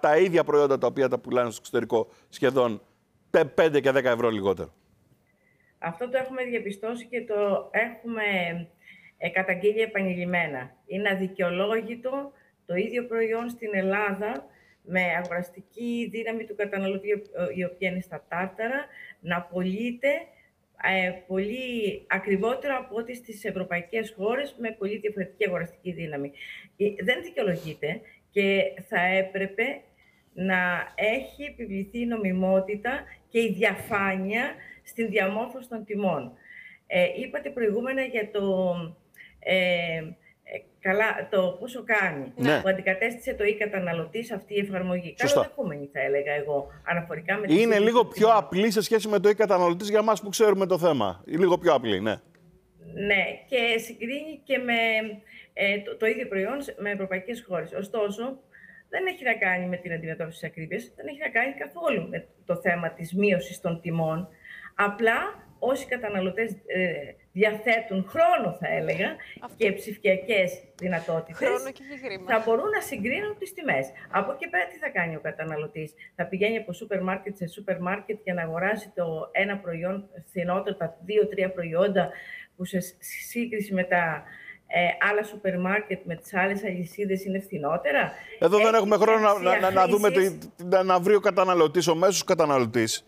τα ίδια προϊόντα τα οποία τα πουλάνε στο εξωτερικό σχεδόν 5 και 10 ευρώ λιγότερο. Αυτό το έχουμε διαπιστώσει και το έχουμε καταγγείλει επανειλημμένα. Είναι αδικαιολόγητο το ίδιο προϊόν στην Ελλάδα με αγοραστική δύναμη του καταναλωτή, η οποία είναι στα τάρταρα, να πωλείται πολύ ακριβότερο από ό,τι στις ευρωπαϊκές χώρες με πολύ διαφορετική αγοραστική δύναμη. Δεν δικαιολογείται και θα έπρεπε να έχει επιβληθεί η νομιμότητα και η διαφάνεια στην διαμόρφωση των τιμών. Είπατε προηγούμενα για το πόσο κάνει, ναι, που αντικατέστησε το e-καταναλωτής αυτή η εφαρμογή. Καλοδεχούμενη θα έλεγα εγώ, αναφορικά με είναι λίγο πιο απλή σε σχέση με το e-καταναλωτής για μας που ξέρουμε το θέμα. Είναι λίγο πιο απλή, ναι. Ναι, και συγκρίνει και με το ίδιο προϊόν με ευρωπαϊκές χώρες. Ωστόσο, δεν έχει να κάνει με την αντιμετώπιση της ακρίβειας, δεν έχει να κάνει καθόλου με το θέμα της μείωσης των τιμών. Απλά όσοι καταναλωτές διαθέτουν χρόνο, θα έλεγα, και ψηφιακές δυνατότητες, θα μπορούν να συγκρίνουν τις τιμές. Από εκεί πέρα τι θα κάνει ο καταναλωτής? Θα πηγαίνει από σούπερ μάρκετ σε σούπερ μάρκετ για να αγοράσει το ένα προϊόν φθηνότερο, τα 2-3 προϊόντα που σε σύγκριση με τα άλλα σούπερ μάρκετ, με τις άλλες αλυσίδες είναι φθηνότερα. Εδώ δεν έχουμε χρόνο να δούμε να βρει ο καταναλωτής, ο μέσος καταναλωτής,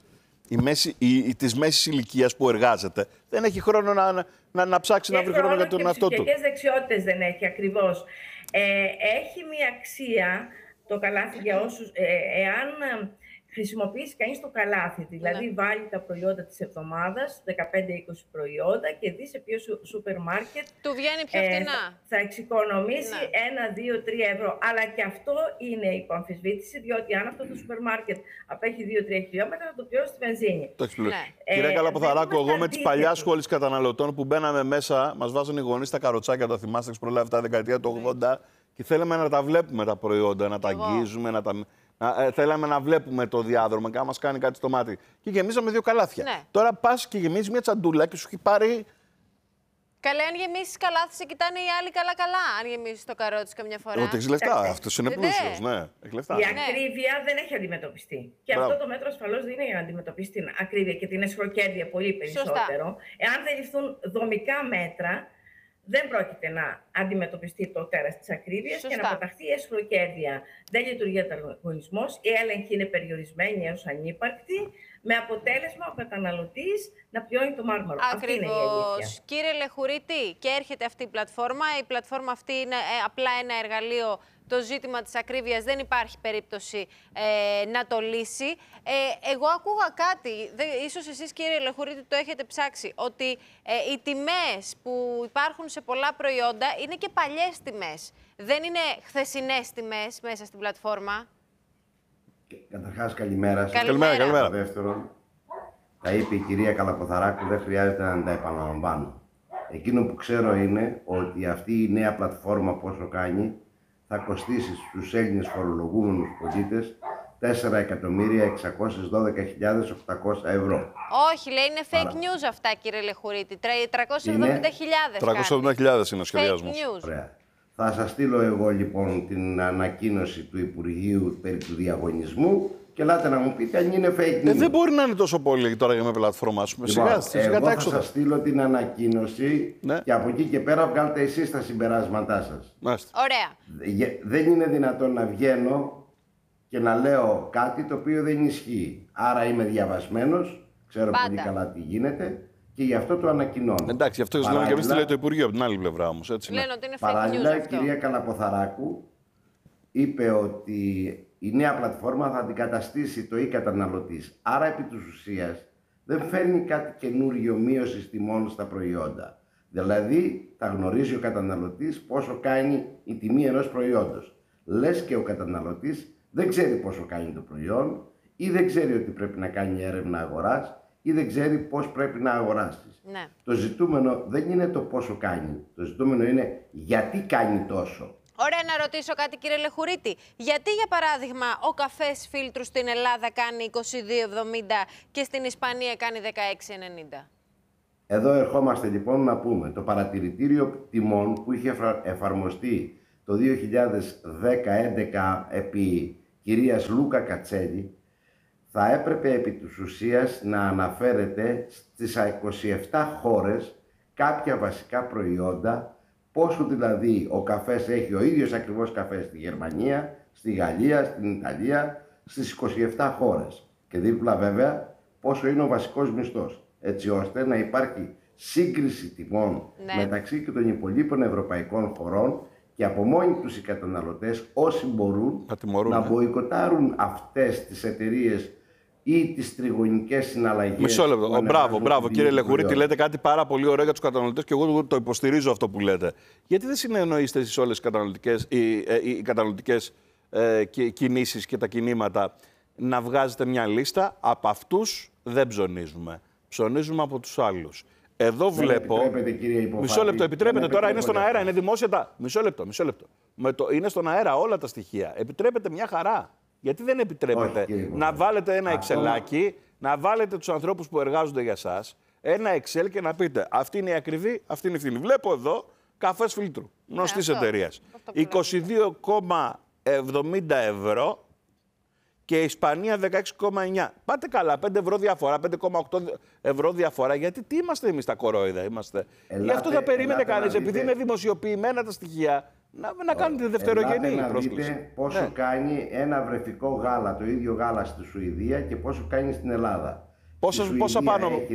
της μέσης ηλικίας που εργάζεται, δεν έχει χρόνο να ψάξει να βρει χρόνο για τον εαυτό του. Και ψηφιακές δεξιότητες δεν έχει ακριβώς. Έχει μια αξία το καλάθι για όσους, εάν χρησιμοποιήσει κανείς το καλάθι, δηλαδή βάλει τα προϊόντα της εβδομάδας, 15-20 προϊόντα και δει σε ποιο σούπερ μάρκετ του βγαίνει πιο φτηνά. Θα εξοικονομήσει 1-2-3 ευρώ. Αλλά και αυτό είναι υπό αμφισβήτηση, διότι αν αυτό το σούπερ μάρκετ απέχει 2-3 χιλιόμετρα, θα το πληρώσει τη βενζίνη. Κυρία Καλαποθαράκου, εγώ με τις παλιάς σχόλες καταναλωτών που μπαίναμε μέσα, μας βάζανε οι γονείς τα καροτσάκια, τα θυμάστε, προλάβει τα δεκαετία του 80 και θέλαμε να τα βλέπουμε τα προϊόντα, να τα αγγίζουμε, θέλαμε να βλέπουμε το διάδρομο και να μας κάνει κάτι στο μάτι. Και γεμίζαμε 2 καλάθια. Ναι. Τώρα πας και γεμίζεις μια τσαντούλα και σου έχει πάρει. Καλέ, αν γεμίσεις καλάθι, σε κοιτάνε οι άλλοι καλά-καλά. Αν γεμίσεις το καρότσι καμιά φορά. Ότι έχει λεφτά. Αυτός είναι πλούσιος. Ναι, έχει λεφτά. Η ακρίβεια δεν έχει αντιμετωπιστεί. Και αυτό το μέτρο ασφαλώς δεν είναι για να αντιμετωπίσει την ακρίβεια και την εσχροκέρδεια πολύ περισσότερο. Εάν δεν ληφθούν δομικά μέτρα, δεν πρόκειται να αντιμετωπιστεί το τέρας της ακρίβειας και να παταχθεί η εσχροκέρδεια. Δεν λειτουργεί ο ανταγωνισμός, η έλεγχη είναι περιορισμένη έως ανύπαρκτη, με αποτέλεσμα ο καταναλωτής να πληρώνει το μάρμαρο. Ακριβώς. Κύριε Λεχουρίτη, και έρχεται αυτή η πλατφόρμα. Η πλατφόρμα αυτή είναι απλά ένα εργαλείο. Το ζήτημα της ακρίβειας δεν υπάρχει περίπτωση να το λύσει. Εγώ ακούγα κάτι, ίσως εσείς κύριε Λεχουρίτη το έχετε ψάξει, ότι οι τιμές που υπάρχουν σε πολλά προϊόντα είναι και παλιές τιμές. Δεν είναι χθεσινές τιμές μέσα στην πλατφόρμα. Καταρχάς καλημέρα σας. Καλημέρα. Δεύτερον, τα είπε η κυρία Καλαποθαράκου, δεν χρειάζεται να τα επαναλαμβάνω. Εκείνο που ξέρω είναι ότι αυτή η νέα πλατφόρμα πόσο κάνει, θα κοστίσει στους Έλληνες φορολογούμενους πολίτες 4.612.800 ευρώ. Όχι, λέει είναι fake news αυτά κύριε Λεχουρίτη. 370.000. 370.000 είναι ο σχεδιασμός. Ωραία. Θα σας στείλω εγώ λοιπόν την ανακοίνωση του Υπουργείου περί του διαγωνισμού και ελάτε να μου πείτε αν είναι fake news. Δεν μπορεί να είναι τόσο πολύ τώρα για μια πλατφόρμα. Εγώ θα σας στείλω την ανακοίνωση και από εκεί και πέρα βγάλτε εσείς τα συμπεράσματά σας. Ωραία. Δεν είναι δυνατόν να βγαίνω και να λέω κάτι το οποίο δεν ισχύει. Άρα είμαι διαβασμένος, ξέρω πολύ καλά τι γίνεται. Και γι' αυτό το ανακοινώνω. Εντάξει, αυτό λέμε και εμείς τι λέει το Υπουργείο από την άλλη πλευρά όμως. Λένε ότι είναι fake news παράλληλα, αυτό. Η κυρία Καλαποθαράκου είπε ότι η νέα πλατφόρμα θα αντικαταστήσει το e-καταναλωτής. Άρα, επί της ουσίας, δεν φέρνει κάτι καινούργιο μείωση τιμών στα προϊόντα. Δηλαδή, τα γνωρίζει ο καταναλωτής πόσο κάνει η τιμή ενός προϊόντος. Λες και ο καταναλωτής δεν ξέρει πόσο κάνει το προϊόν ή δεν ξέρει ότι πρέπει να κάνει έρευνα αγοράς ή δεν ξέρει πώς πρέπει να αγοράσεις. Ναι. Το ζητούμενο δεν είναι το πόσο κάνει. Το ζητούμενο είναι γιατί κάνει τόσο. Ωραία, να ρωτήσω κάτι κύριε Λεχουρίτη. Γιατί για παράδειγμα ο καφές φίλτρου στην Ελλάδα κάνει 22,70 και στην Ισπανία κάνει 16,90? Εδώ ερχόμαστε λοιπόν να πούμε το παρατηρητήριο τιμών που είχε εφαρμοστεί το 2010-11 επί κυρίας Λούκα Κατσέλη, θα έπρεπε επί της ουσίας να αναφέρεται στις 27 χώρες κάποια βασικά προϊόντα, πόσο δηλαδή ο καφές έχει ο ίδιος ακριβώς καφές στη Γερμανία, στη Γαλλία, στην Ιταλία, στις 27 χώρες. Και δίπλα βέβαια πόσο είναι ο βασικός μισθός, έτσι ώστε να υπάρχει σύγκριση τιμών μεταξύ και των υπολείπων ευρωπαϊκών χωρών και από μόνοι τους οι καταναλωτές όσοι μπορούν να μποϊκοτάρουν αυτές τις εταιρείες ή τις τριγωνικές συναλλαγές. Μισό λεπτό. Μπράβο, κύριε Λεχουρίτη, λέτε κάτι πάρα πολύ ωραίο για τους καταναλωτές και εγώ το υποστηρίζω αυτό που λέτε. Γιατί δεν συνεννοείστε στις όλες οι καταναλωτικές κινήσεις και τα κινήματα να βγάζετε μια λίστα, από αυτούς δεν ψωνίζουμε. Ψωνίζουμε από τους άλλους. Εδώ βλέπω. Μισό λεπτό, επιτρέπετε τώρα, είναι στον αέρα, είναι δημόσια. Μισό λεπτό. Είναι στον αέρα όλα τα στοιχεία. Επιτρέπετε μια χαρά. Γιατί δεν επιτρέπετε να βάλετε ένα εξελάκι, να βάλετε τους ανθρώπους που εργάζονται για σας, ένα Excel και να πείτε αυτή είναι η ακριβή, αυτή είναι η φθηνή. Βλέπω εδώ καφές φίλτρου, γνωστής εταιρείας. 22,70 ευρώ και η Ισπανία 16,9. Πάτε καλά, 5 ευρώ διαφορά, 5,8 ευρώ διαφορά. Γιατί τι είμαστε εμείς τα κορόιδα, είμαστε. Γι' αυτό θα περίμενε κανείς, επειδή είναι δημοσιοποιημένα τα στοιχεία, να κάνετε δευτερογενή πρόσκληση. Δείτε πόσο κάνει ένα βρεφικό γάλα, το ίδιο γάλα στη Σουηδία και πόσο κάνει στην Ελλάδα. Πόσα πάνω. Έχει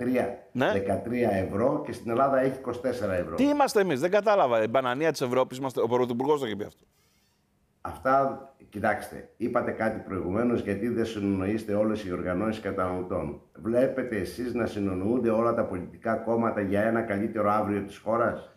13 ευρώ και στην Ελλάδα έχει 24 ευρώ. Τι είμαστε εμείς, δεν κατάλαβα. Η μπανανία της Ευρώπης, ο Πρωθυπουργός το είχε πει αυτό. Αυτά, κοιτάξτε, είπατε κάτι προηγουμένως, γιατί δεν συνονοείστε όλες οι οργανώσεις καταναλωτών. Βλέπετε εσείς να συνονοούνται όλα τα πολιτικά κόμματα για ένα καλύτερο αύριο της χώρας.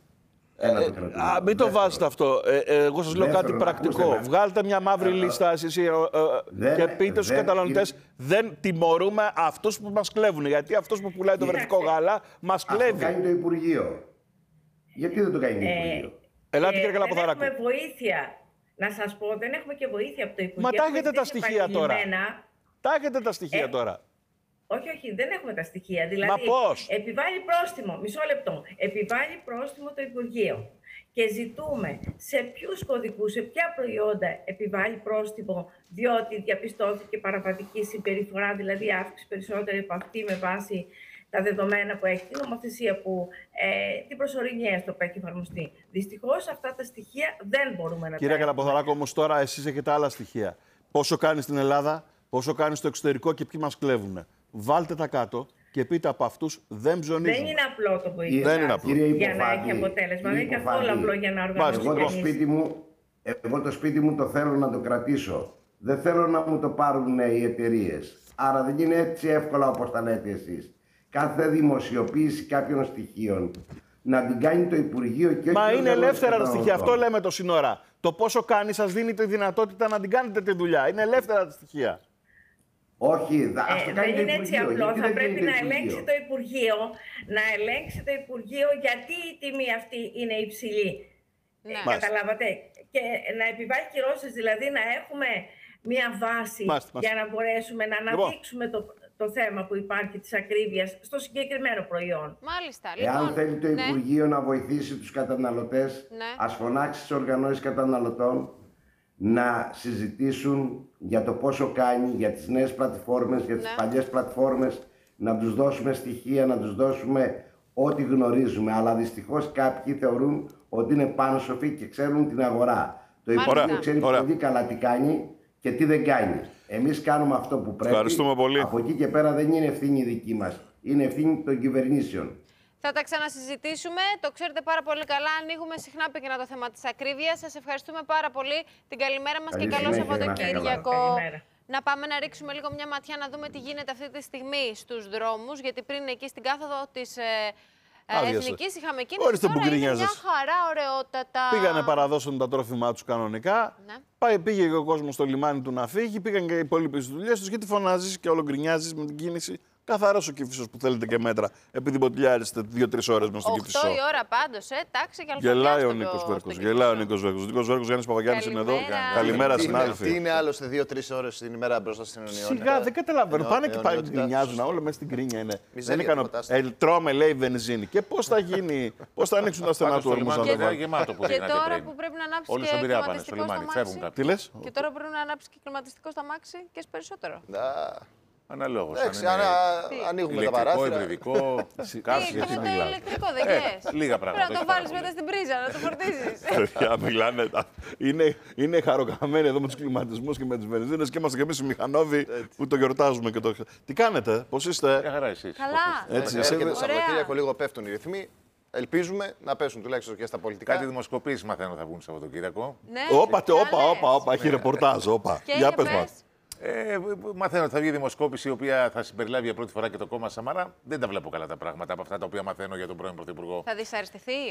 Μην το βάζετε αυτό. Εγώ σας λέω κάτι πρακτικό. Βγάλτε μια μαύρη λίστα εσείς και πείτε στους καταναλωτές δεν τιμωρούμε αυτούς που μας κλέβουν. Γιατί αυτός που πουλάει το βρεφικό γάλα μας κλέβει. Αυτό κάνει το Υπουργείο. Γιατί δεν το κάνει το Υπουργείο. Ελάτε κύριε Καλαποθαράκου. Δεν έχουμε βοήθεια. Να σας πω, δεν έχουμε και βοήθεια από το Υπουργείο. Μα τα έχετε τα στοιχεία τώρα. Τα έχετε τα στοιχεία τώρα. Όχι, δεν έχουμε τα στοιχεία. Δηλαδή, μα πώς? Επιβάλλει πρόστιμο, μισό λεπτό. Επιβάλλει πρόστιμο το Υπουργείο. Και ζητούμε σε ποιους κωδικούς, σε ποια προϊόντα επιβάλλει πρόστιμο, διότι διαπιστώθηκε παραβατική συμπεριφορά, δηλαδή αύξηση περισσότερη από αυτή με βάση τα δεδομένα που έχει, την νομοθεσία που την προσωρινή έστω που έχει εφαρμοστεί. Δυστυχώς αυτά τα στοιχεία δεν μπορούμε να τα έχουμε. Κύριε Καλαποθαράκου, όμως τώρα εσείς έχετε άλλα στοιχεία. Πόσο κάνει στην Ελλάδα, πόσο κάνει στο εξωτερικό και ποιοι μας κλέβουν. Βάλτε τα κάτω και πείτε από αυτούς δεν ψωνίζουν. Δεν είναι απλό το βοήθεια. Δεν είναι απλό. Για να έχει αποτέλεσμα. Δεν είναι καθόλου απλό για να οργανώσει. Εγώ το σπίτι μου το θέλω να το κρατήσω. Δεν θέλω να μου το πάρουν οι εταιρείες. Άρα δεν είναι έτσι εύκολα όπως τα λέτε εσείς. Κάθε δημοσιοποίηση κάποιων στοιχείων να την κάνει το Υπουργείο και όχι. Μα είναι ελεύθερα τα στοιχεία. Αυτό λέμε το σύνορα. Το πόσο κάνει σας δίνει τη δυνατότητα να την κάνετε τη δουλειά. Είναι ελεύθερα τα στοιχεία. Όχι, δεν είναι έτσι απλό. Θα πρέπει να ελέγξει το Υπουργείο, γιατί η τιμή αυτή είναι υψηλή. Ναι. Καταλάβατε. Και να επιβάλλει κυρώσεις, δηλαδή να έχουμε μία βάση για να μπορέσουμε να αναδείξουμε το θέμα που υπάρχει της ακρίβειας στο συγκεκριμένο προϊόν. Μάλιστα. Εάν θέλει το Υπουργείο να βοηθήσει τους καταναλωτές, ας φωνάξει στις οργανώσεις καταναλωτών να συζητήσουν για το πόσο κάνει, για τις νέες πλατφόρμες, για τις παλιές πλατφόρμες, να τους δώσουμε στοιχεία, να τους δώσουμε ό,τι γνωρίζουμε. Αλλά δυστυχώς κάποιοι θεωρούν ότι είναι πάνω σοφοί και ξέρουν την αγορά. Το Υπουργείο ξέρει πολύ καλά τι κάνει και τι δεν κάνει. Εμείς κάνουμε αυτό που πρέπει. Ευχαριστούμε πολύ. Από εκεί και πέρα δεν είναι ευθύνη δική μας. Είναι ευθύνη των κυβερνήσεων. Θα τα ξανασυζητήσουμε. Το ξέρετε πάρα πολύ καλά. Ανοίγουμε συχνά πυκνά το θέμα της ακρίβειας. Σας ευχαριστούμε πάρα πολύ. Την καλημέρα μας και καλό Σαββατοκύριακο. Να πάμε να ρίξουμε λίγο μια ματιά να δούμε τι γίνεται αυτή τη στιγμή στους δρόμους. Γιατί πριν εκεί στην κάθοδο της Εθνικής είχαμε κίνηση. Τώρα είναι μια χαρά, ωραιότατα. Πήγανε παραδώσουν τα τρόφιμά τους κανονικά. Ναι. Πήγε και ο κόσμος στο λιμάνι του να φύγει. Πήγαν και οι υπόλοιποι στις δουλειές τους. Γιατί φωνάζεις και όλο γκρινιάζεις με την κίνηση. Καθαρός ο Κηφισός που θέλετε και μέτρα, επειδή μποτιλιάριστε 2-3 ώρες μες στον 8 Κηφισό. η ώρα πάντως, τάξη και Γελάει ο αλφαβιάστο Νίκος στο Βέρκος. Κηφισό. Γελάει ο Νίκος Βέρκος. Ο Νίκος Βέρκος, Γιάννης Παπαγιάννης είναι εδώ. Καλημέρα. Καλημέρα, Τι συνάδελφοι. είναι άλλωστε 2-3 ώρες την ημέρα μπροστά στην αιωνιότητα. Σιγά, δεν καταλαβαίνω. Πάνε και πάλι αιωνιότητα. γκρινιάζουν. Όλα μέσα στην κρίνια είναι. Μιζέρια Δεν προτάσεις. Τρώμε, λέει, βενζίνη. Και πώς θα γίνει, πώς θα ανοίξουν τα στενά Πάντως του το ορμούς λιμάνι αν είναι δεν βάλει. γεμάτο που Και λέγατε τώρα πριν. που πρέπει να ανάψει Όλοι και στον Πειραιά πάνε στο κλιματιστικό λιμάνι, στο φεύγουν μάξι. κάποιοι. Τι λες? Και τώρα πρέπει να ανάψει και κλιματιστικό στα μάξι και περισσότερο. Αναλόγως. Εντάξει, ανοίγουμε τα ηλεκτρικό, παράθυρα. υβριδικό, Τι, καύση και γιατί με το μιλάω. ηλεκτρικό δεν γες. Λίγα πράγματα. Πρέπει να το όχι πάρα βάλεις πολύ. μετά στην πρίζα, να το φορτίσεις. Παιδιά, μιλάνε. Είναι χαροκαμένοι εδώ με τους κλιματισμούς και με τις βενζίνες και είμαστε και εμείς οι μηχανόβοι που το γιορτάζουμε. Και το... Τι κάνετε, πώς είστε? Μια χαρά εσείς. Καλά. Έτσι, Έρχεται το εσύ- Σαββατοκύριακο, λίγο πέφτουν οι ρυθμοί. Ελπίζουμε να πέσουν τουλάχιστον και στα πολιτικά. Κάτι δημοσκοπήσεις μαθαίνω θα βγουν Σαββατοκύριακο. Ναι, Όπα, τι λες. όπα, έχει ρεπορτάζ, όπα. Και Για για πες πες. μας. Μαθαίνω ότι θα βγει δημοσκόπηση η οποία θα συμπεριλάβει για πρώτη φορά και το κόμμα Σαμαρά. Δεν τα βλέπω καλά τα πράγματα από αυτά τα οποία μαθαίνω για τον πρώην Πρωθυπουργό. Θα δυσαρεστηθεί.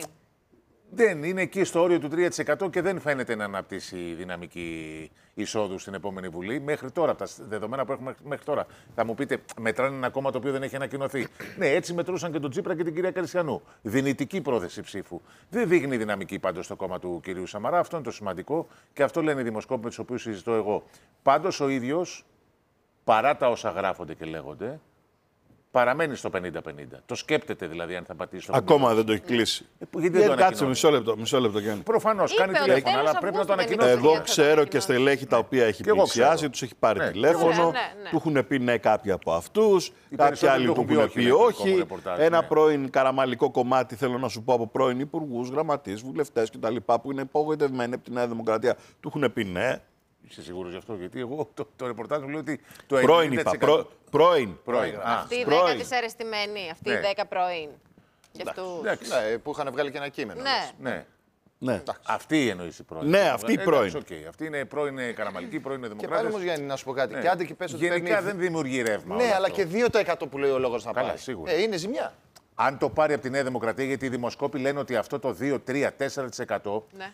Δεν είναι εκεί στο όριο του 3% και δεν φαίνεται να αναπτύσσει δυναμική εισόδου στην επόμενη Βουλή. Μέχρι τώρα, από τα δεδομένα που έχουμε μέχρι τώρα. Θα μου πείτε, μετράνε ένα κόμμα το οποίο δεν έχει ανακοινωθεί. Ναι, έτσι μετρούσαν και τον Τσίπρα και την κυρία Καριστιανού. Δυνητική πρόθεση ψήφου. Δεν δείχνει δυναμική πάντως στο κόμμα του κυρίου Σαμαρά. Αυτό είναι το σημαντικό και αυτό λένε οι δημοσκόποι με τους οποίους συζητώ εγώ. Πάντως ο ίδιος, παρά τα όσα γράφονται και λέγονται, παραμένει στο 50-50. Το σκέπτεται δηλαδή αν θα πατήσει το 50%. Ακόμα δεν το έχει κλείσει. Γιατί δεν το Κάτσε ανακοινώνει. μισό λεπτό, Γιάννη. Προφανώς Είπε κάνει ότι τηλέφωνο, τέλος αλλά πρέπει να το Αυγούστου δεν ανακοινώσει. είναι. Εγώ θα το ξέρω και ανακοινώσει. στελέχη τα οποία έχει Και εγώ πλησιάσει, ξέρω. τους έχει πάρει Ναι, τηλέφωνο, και εγώ. Ναι. του έχουν πει ναι κάποιοι από αυτούς, κάποιοι περισσότεροι άλλοι του του έχουν έχουν πει πει όχι, λέει, όχι. το ρεπορτάζ, Ένα ναι. πρώην καραμαλικό κομμάτι, θέλω να σου πω, από πρώην υπουργούς, γραμματείς, βουλευτές κτλ. Που είναι απογοητευμένοι από τη Νέα Δημοκρατία, του έχουν πει ναι. Είσαι σίγουρος γι' αυτό, γιατί εγώ το ρεπορτάζ μου λέει ότι το Πρώην 90%. είπα. Πρώην. Πρώην. Αυτή η 10 πρώην. δυσαρεστημένη, αυτή η Ναι. 10 πρώην. Για αυτούς. Εντάξει. Ναι, που είχαν βγάλει και ένα κείμενο. Ναι. Ναι. Ναι. Αυτή εννοείς η πρώην. Ναι, αυτή η πρώην. Εντάξει, οκ. Αυτή είναι πρώην καραμαλική, πρώην Και πάλι δημοκράτες. όμως, Γιάννη, να σου πω κάτι. Ναι. Και άντε και πες ότι Γενικά παίρνει... δεν δημιουργεί ρεύμα. Ναι, όλο αλλά αυτό. και 2% που λέει ο λόγος να Καλά, πάει. σίγουρα. Είναι ζημιά. Αν το πάρει από τη Νέα Δημοκρατία, γιατί οι δημοσκόποι λένε ότι αυτό το 2, 3, 4%. Ναι.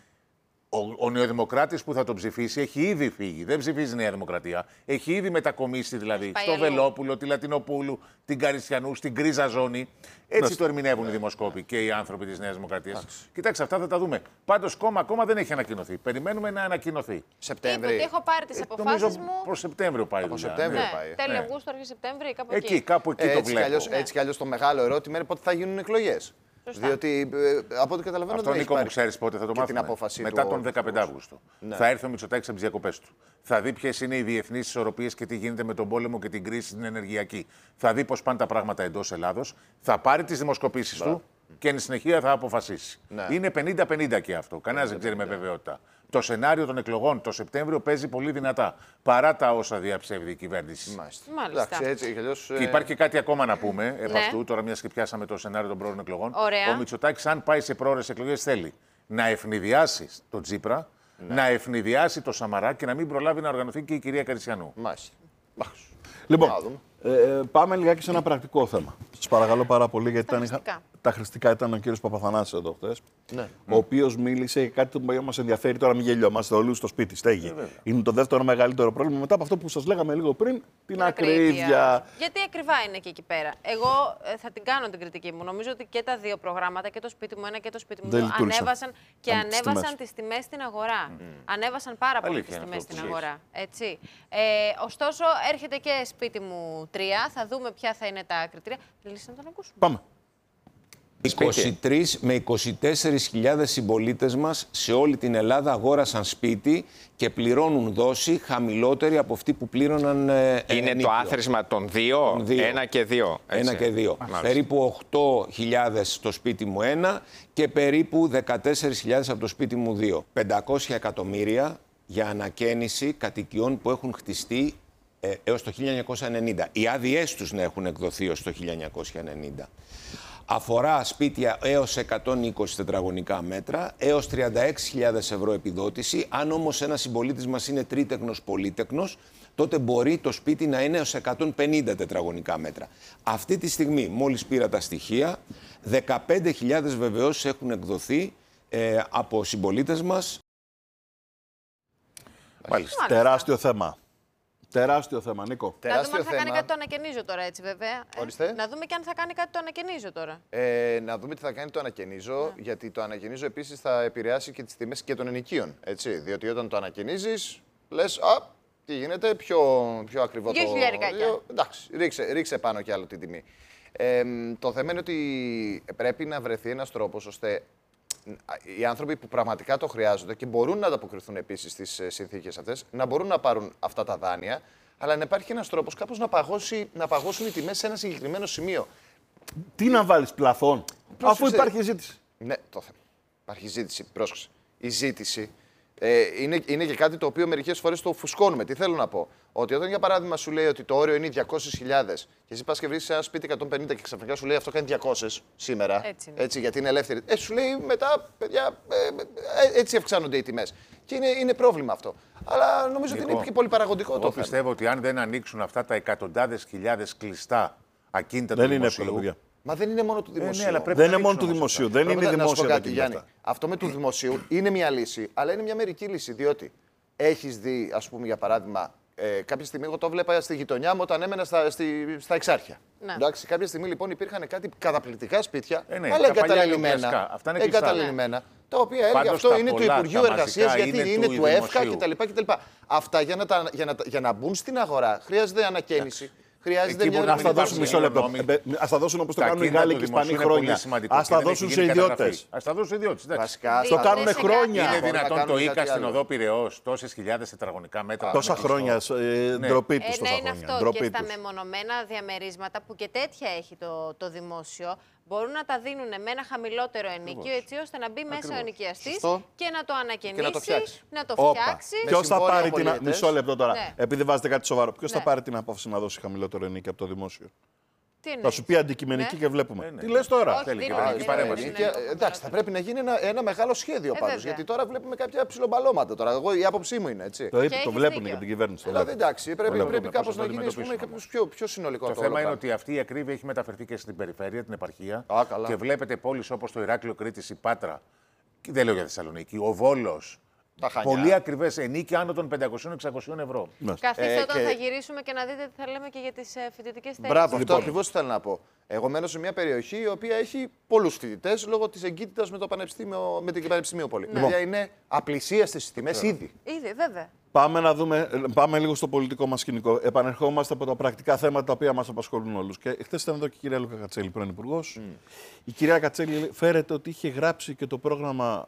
Ο νεοδημοκράτης που θα τον ψηφίσει έχει ήδη φύγει. Δεν ψηφίζει η Νέα Δημοκρατία. Έχει ήδη μετακομίσει δηλαδή πάει στο αλλού. Βελόπουλο, τη Λατινοπούλου, την Καριστιανού, στην γκρίζα ζώνη. Έτσι το ερμηνεύουν οι δημοσκόποι και οι άνθρωποι της Νέας Δημοκρατίας. Κοιτάξτε, αυτά θα τα δούμε. Πάντως, ακόμα δεν έχει ανακοινωθεί. Περιμένουμε να ανακοινωθεί. Είπε Σεπτέμβρη. ότι έχω πάρει τις αποφάσεις Νομίζω μου. προς Σεπτέμβριο πάει η δουλειά. Σεπτέμβριο. Ναι, πάει. τέλη Ναι. Αυγούστου, αρχή Σεπτέμβρη, κάπου Εκεί, εκεί. κάπου εκεί το Έτσι κι βλέπω. αλλιώς, έτσι κι αλλιώς το μεγάλο ερώτημα είναι πότε θα γίνουν εκλογές. Σωστά. Διότι από ό,τι καταλαβαίνω Αυτό, δεν έχει Νίκο, μου πάρει ξέρει πότε θα το και μάθουμε. την απόφαση Μετά του τον ο 15 Αύγουστο. Ναι. Θα έρθει ο Μητσοτάκης από τις διακοπές του. Θα δει ποιες είναι οι διεθνείς ισορροπίες και τι γίνεται με τον πόλεμο και την κρίση στην ενεργειακή. Θα δει πώς πάνε τα πράγματα εντός Ελλάδος. Θα πάρει τις δημοσκοπήσεις του και εν συνεχεία θα αποφασίσει. Ναι. Είναι 50-50 και αυτό. Κανένας δεν ξέρει με βεβαιότητα. Το σενάριο των εκλογών το Σεπτέμβριο παίζει πολύ δυνατά. Παρά τα όσα διαψεύδει η κυβέρνηση. Μάλιστα. Εντάξει, έτσι κι αλλιώς. Και υπάρχει και κάτι ακόμα να πούμε επ' Ναι. αυτού, τώρα μια και πιάσαμε το σενάριο των πρόορων εκλογών. Ωραία. Ο Μητσοτάκης, αν πάει σε πρόορες εκλογές, θέλει να ευνηδιάσει τον Τσίπρα, να ευνηδιάσει τον Σαμαρά και να μην προλάβει να οργανωθεί και η κυρία Καριστιανού. Μάλιστα. Λοιπόν, Να δούμε. πάμε λιγάκι σε ένα πρακτικό θέμα. Σας παρακαλώ πάρα πολύ, γιατί χρηστικά. τα χρηστικά ήταν ο κύριος Παπαθανάσης εδώ χθες, Ναι. ο οποίος μίλησε για κάτι που μας ενδιαφέρει τώρα, μην γελιόμαστε όλοι στο σπίτι, στέγη. Είναι το δεύτερο μεγαλύτερο πρόβλημα μετά από αυτό που σας λέγαμε λίγο πριν, την ακρίβεια. Γιατί ακριβά είναι και εκεί πέρα. Εγώ θα την κάνω την κριτική μου. Νομίζω ότι και τα δύο προγράμματα, και το σπίτι μου ένα και το σπίτι μου Δεν δύο, λειτουργήσαν. ανέβασαν και Τις τιμές. ανέβασαν τις τιμές στην αγορά. Ανέβασαν πάρα πολύ Αλήθεια τις είναι τιμές αυτό στην που αγορά. Έτσι. Ωστόσο, έρχεται και σπίτι μου 3. Θα δούμε ποια θα είναι τα κριτήρια. Λύση να τον ακούσουμε. Πάμε. 23 με 24.000 συμπολίτες μας σε όλη την Ελλάδα αγόρασαν σπίτι και πληρώνουν δόση χαμηλότερη από αυτή που πλήρωναν Είναι ενίκιο. το άθροισμα των δύο, δύο. 1 και 2. Ένα και δύο. Μάλιστα. Περίπου 8.000 στο σπίτι μου ένα και περίπου 14.000 από το σπίτι μου δύο. 500 εκατομμύρια για ανακαίνιση κατοικιών που έχουν χτιστεί έως το 1990. Οι άδειές τους να έχουν εκδοθεί έως το 1990. Αφορά σπίτια έως 120 τετραγωνικά μέτρα, έως 36.000 ευρώ επιδότηση. Αν όμως ένας συμπολίτης μας είναι τρίτεκνος, πολύτεκνος, τότε μπορεί το σπίτι να είναι έως 150 τετραγωνικά μέτρα. Αυτή τη στιγμή, μόλις πήρα τα στοιχεία, 15.000 βεβαιώσεις έχουν εκδοθεί από συμπολίτες μας. Μάλιστα. Τεράστιο θέμα. Τεράστιο θέμα, Νίκο. Να δούμε Τεράστιο αν θα κάνει θέμα. κάτι το Ανακαινίζω τώρα, έτσι βέβαια. Ορίστε. Να δούμε και αν θα κάνει κάτι το Ανακαινίζω τώρα. Να δούμε τι θα κάνει το Ανακαινίζω, γιατί το Ανακαινίζω επίσης θα επηρεάσει και τις τιμές και των ενοικίων. Έτσι, διότι όταν το ανακαινίζεις, λες, τι γίνεται, πιο ακριβό 2.000 το... Εντάξει, ρίξε πάνω κι άλλο την τιμή. Το θέμα είναι ότι πρέπει να βρεθεί ένας τρόπος ώστε οι άνθρωποι που πραγματικά το χρειάζονται και μπορούν να ανταποκριθούν επίσης στις συνθήκες αυτές, να μπορούν να πάρουν αυτά τα δάνεια, αλλά να υπάρχει ένας τρόπος κάπως να παγώσουν οι τιμές σε ένα συγκεκριμένο σημείο. Τι να βάλεις, πλαφόν, Πρόσεξε. αφού υπάρχει ζήτηση. Ναι, το θέμα. Υπάρχει ζήτηση. Πρόσεξε. Η ζήτηση είναι και κάτι το οποίο μερικές φορές το φουσκώνουμε. Τι θέλω να πω. Ότι όταν για παράδειγμα σου λέει ότι το όριο είναι 200.000 και εσύ πας και βρεις ένα σπίτι 150 και ξαφνικά σου λέει αυτό κάνει 200 σήμερα. Έτσι, γιατί είναι ελεύθερη. Σου λέει μετά, παιδιά, έτσι αυξάνονται οι τιμές. Και είναι πρόβλημα αυτό. Αλλά νομίζω ότι είναι και πολύ παραγωγικό το θέμα. Εγώ πιστεύω ότι αν δεν ανοίξουν αυτά τα εκατοντάδες χιλιάδες κλειστά ακίνητα Δεν του είναι δημοσίου. εύκολο, παιδιά. Μα δεν είναι μόνο του δημοσίου. αλλά πρέπει Δεν να είναι μόνο ανοίξουν του όμως δημοσίου. αυτά. Δεν είναι Να σου πω δημόσια κάτι, τα Γιάννη. αυτά. Αυτό με του δημοσίου είναι μια λύση, αλλά είναι μια μερική λύση. Διότι έχεις δει, ας πούμε, για παράδειγμα, κάποια στιγμή εγώ το βλέπα στη γειτονιά μου όταν έμενα στα Εξάρχεια. Ναι. Εντάξει, κάποια στιγμή λοιπόν υπήρχαν κάτι καταπληκτικά σπίτια, ναι, αλλά τα παλιά εγκαταλελειμμένα. λογιαστικά. Αυτά είναι κλειστά. Εγκαταλελειμμένα. Τα οποία έλεγε Πάντως αυτό τα είναι του πολλά, Υπουργείου τα Εργασίας, μαζικά γιατί είναι είναι του του ΕΦΚΑ δημοσίου. κτλ. Αυτά για να μπουν στην αγορά χρειάζεται ανακαίνιση. Χρειάζεται Εκεί μια μπορεί να Ας τα δώσουν μισό λεπτό. Ας τα δώσουν όπως το κάνουν οι Γάλλοι και οι Ισπανοί χρόνια. Ας τα δώσουν σε ιδιώτες. Ας τα δώσουν σε ιδιώτες. Βασικά, Το κάνουν σε χρόνια. Είναι Μπορούν να δυνατόν το κάνουν ΙΚΑ κάτι στην άλλο. οδό Πειραιώς τόσες χιλιάδες τετραγωνικά μέτρα. Τόσα να κλειστώ. χρόνια. Ντροπή τους Ναι, τόσα είναι χρόνια. αυτό. Και Ντροπή στα τους. μεμονωμένα διαμερίσματα που και τέτοια έχει το δημόσιο, μπορούν να τα δίνουν με ένα χαμηλότερο ενοίκιο, έτσι ώστε να μπει μέσα ο ενοικιαστής Σωστό. και να το ανακαινήσει, Και να το φτιάξει. να το Όπα. φτιάξει. Με Ποιος θα συμβόλαια πάρει την. πολιετές. Μισό λεπτό τώρα. Ναι. Επειδή βάζετε κάτι σοβαρό. Ποιος θα Ναι. πάρει την απόφαση να δώσει χαμηλότερο ενίκιο από το δημόσιο. Τι Θα εννοείς? σου πει αντικειμενική Ναι. και βλέπουμε. Ναι. Τι λες τώρα. Όχι, Θέλει δίνουν, κυβερνητική δίνουν, παρέμβαση. δίνουν. Εντάξει, θα πρέπει να γίνει ένα μεγάλο σχέδιο πάντως. βέβαια. Γιατί τώρα βλέπουμε κάποια ψιλομπαλώματα. Τώρα, η άποψή μου είναι έτσι. Το έχεις βλέπουν δίκιο. και από την κυβέρνηση. το Δηλαδή, βλέπουν. εντάξει, πρέπει βλέπουμε κάπως πώς θα να το γίνει ας πούμε, αντιμετωπίσουμε κάποιος πιο συνολικό Το το θέμα όλο είναι πράγμα. ότι αυτή η ακρίβεια έχει μεταφερθεί και στην περιφέρεια, την επαρχία. Καλά. Και βλέπετε πόλεις όπως το Ηράκλειο Κρήτης, η Πάτρα, και δεν λέω για Θεσσαλονίκη, ο Βόλος. Τα Χανιά. Πολύ ακριβές ενίκια άνω των 500-600 ευρώ. Καθίστε όταν και- θα γυρίσουμε και να δείτε τι θα λέμε και για τις φοιτητικές θέσεις. Μπράβο, αυτό Λοιπόν. ακριβώς θέλω να πω. Εγώ μένω σε μια περιοχή η οποία έχει πολλούς φοιτητές λόγω της εγκύτητας με την Πανεπιστημίου Πόλη. Η οποία είναι απλησίαστη στις τιμές ήδη. Ήδη, βέβαια. Πάμε λίγο στο πολιτικό μας σκηνικό. Επανερχόμαστε από τα πρακτικά θέματα τα οποία μας απασχολούν όλους. Και χθες ήταν εδώ και η κυρία Λούκα Κατσέλη, πρώην Υπουργός. Η κυρία Κατσέλη φέρεται ότι είχε γράψει και το πρόγραμμα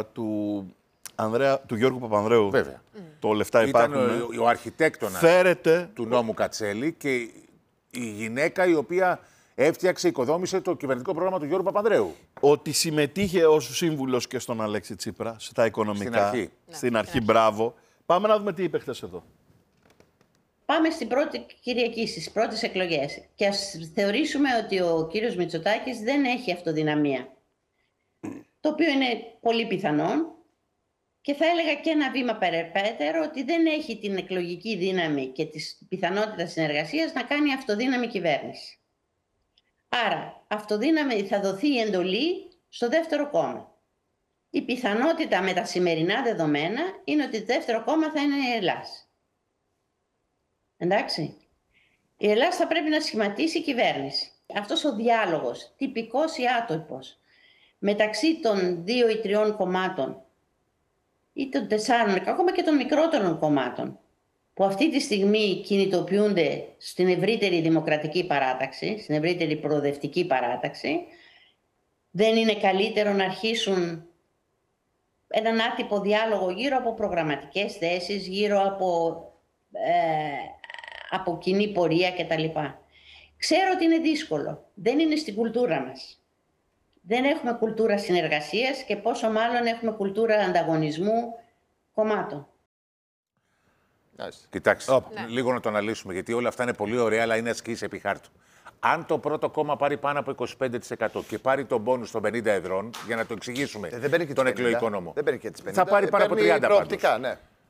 του Γιώργου Παπανδρέου. Βέβαια. Το λεφτά Ήταν υπάρχουν. ο αρχιτέκτονας Φέρεται. του νόμου Κατσέλη και η γυναίκα η οποία έφτιαξε, οικοδόμησε το κυβερνητικό πρόγραμμα του Γιώργου Παπανδρέου. Ότι συμμετείχε ως σύμβουλος και στον Αλέξη Τσίπρα στα οικονομικά. Στην αρχή. Στην αρχή, μπράβο. Πάμε να δούμε τι είπε χθες εδώ. Πάμε στην πρώτη Κυριακή, στις πρώτες εκλογές. Και ας θεωρήσουμε ότι ο κύριος Μητσοτάκης δεν έχει αυτοδυναμία. Το οποίο είναι πολύ πιθανόν. Και θα έλεγα και ένα βήμα περαιτέρω ότι δεν έχει την εκλογική δύναμη και τη πιθανότητα συνεργασίας να κάνει αυτοδύναμη κυβέρνηση. Άρα, αυτοδύναμη θα δοθεί η εντολή στο δεύτερο κόμμα. Η πιθανότητα με τα σημερινά δεδομένα είναι ότι το δεύτερο κόμμα θα είναι η Ελλάς. Εντάξει. Η Ελλάς θα πρέπει να σχηματίσει κυβέρνηση. Αυτός ο διάλογος, τυπικός ή άτυπος, μεταξύ των 2 ή 3 κομμάτων ή των 4, ακόμα και των μικρότερων κομμάτων, που αυτή τη στιγμή κινητοποιούνται στην ευρύτερη δημοκρατική παράταξη, στην ευρύτερη προοδευτική παράταξη, δεν είναι καλύτερο να αρχίσουν έναν άτυπο διάλογο γύρω από προγραμματικές θέσεις, γύρω από κοινή πορεία κτλ. Ξέρω ότι είναι δύσκολο. Δεν είναι στην κουλτούρα μας. Δεν έχουμε κουλτούρα συνεργασίας και πόσο μάλλον έχουμε κουλτούρα ανταγωνισμού κομμάτων. Κοιτάξτε, λίγο να το αναλύσουμε, γιατί όλα αυτά είναι πολύ ωραία, αλλά είναι ασκήσεις επί χάρτου. Αν το πρώτο κόμμα πάρει πάνω από 25% και πάρει τον πόνους των 50 εδρών, για να το εξηγήσουμε Δεν παίρνει και τον τις 50. εκλογικό νόμο, Δεν παίρνει και τις 50. θα πάρει πάνω από 30 προοπτικά, πάντως. ναι.